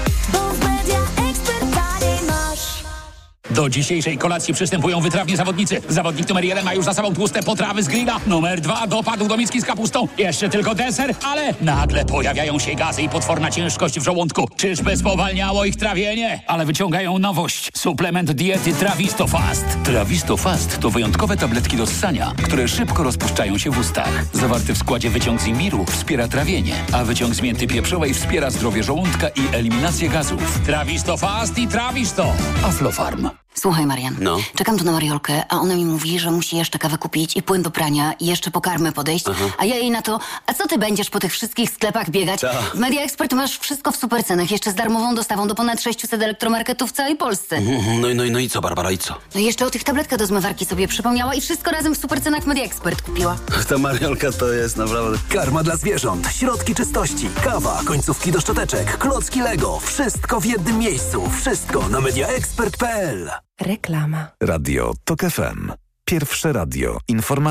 K: Do dzisiejszej kolacji przystępują wytrawni zawodnicy. Zawodnik numer 1 ma już za sobą tłuste potrawy z grilla. Numer 2 dopadł do miski z kapustą. Jeszcze tylko deser, ale nagle pojawiają się gazy i potworna ciężkość w żołądku. Czyżby spowalniało ich trawienie? Ale wyciągają nowość. Suplement diety Trawisto Fast. Trawisto Fast to wyjątkowe tabletki do ssania, które szybko rozpuszczają się w ustach. Zawarty w składzie wyciąg z imbiru wspiera trawienie, a wyciąg z mięty pieprzowej wspiera zdrowie żołądka i eliminację gazów. Trawisto Fast i Trawisto. Aflofarm.
U: Słuchaj, Marian, czekam tu na Mariolkę, a ona mi mówi, że musi jeszcze kawę kupić i płyn do prania i jeszcze po karmę podejść, a ja jej na to, a co ty będziesz po tych wszystkich sklepach biegać? W Media Expert masz wszystko w super cenach, jeszcze z darmową dostawą do ponad 600 elektromarketów w całej Polsce.
V: No i co, Barbara, i co?
U: No i jeszcze o tych tabletkach do zmywarki sobie przypomniała i wszystko razem w super cenach w Media Expert kupiła.
V: Ta Mariolka to jest naprawdę...
H: Karma dla zwierząt, środki czystości, kawa, końcówki do szczoteczek, klocki Lego. Wszystko w jednym miejscu. Wszystko na mediaexpert.pl.
L: Reklama.
P: Radio TOK FM. Pierwsze radio informacyjne.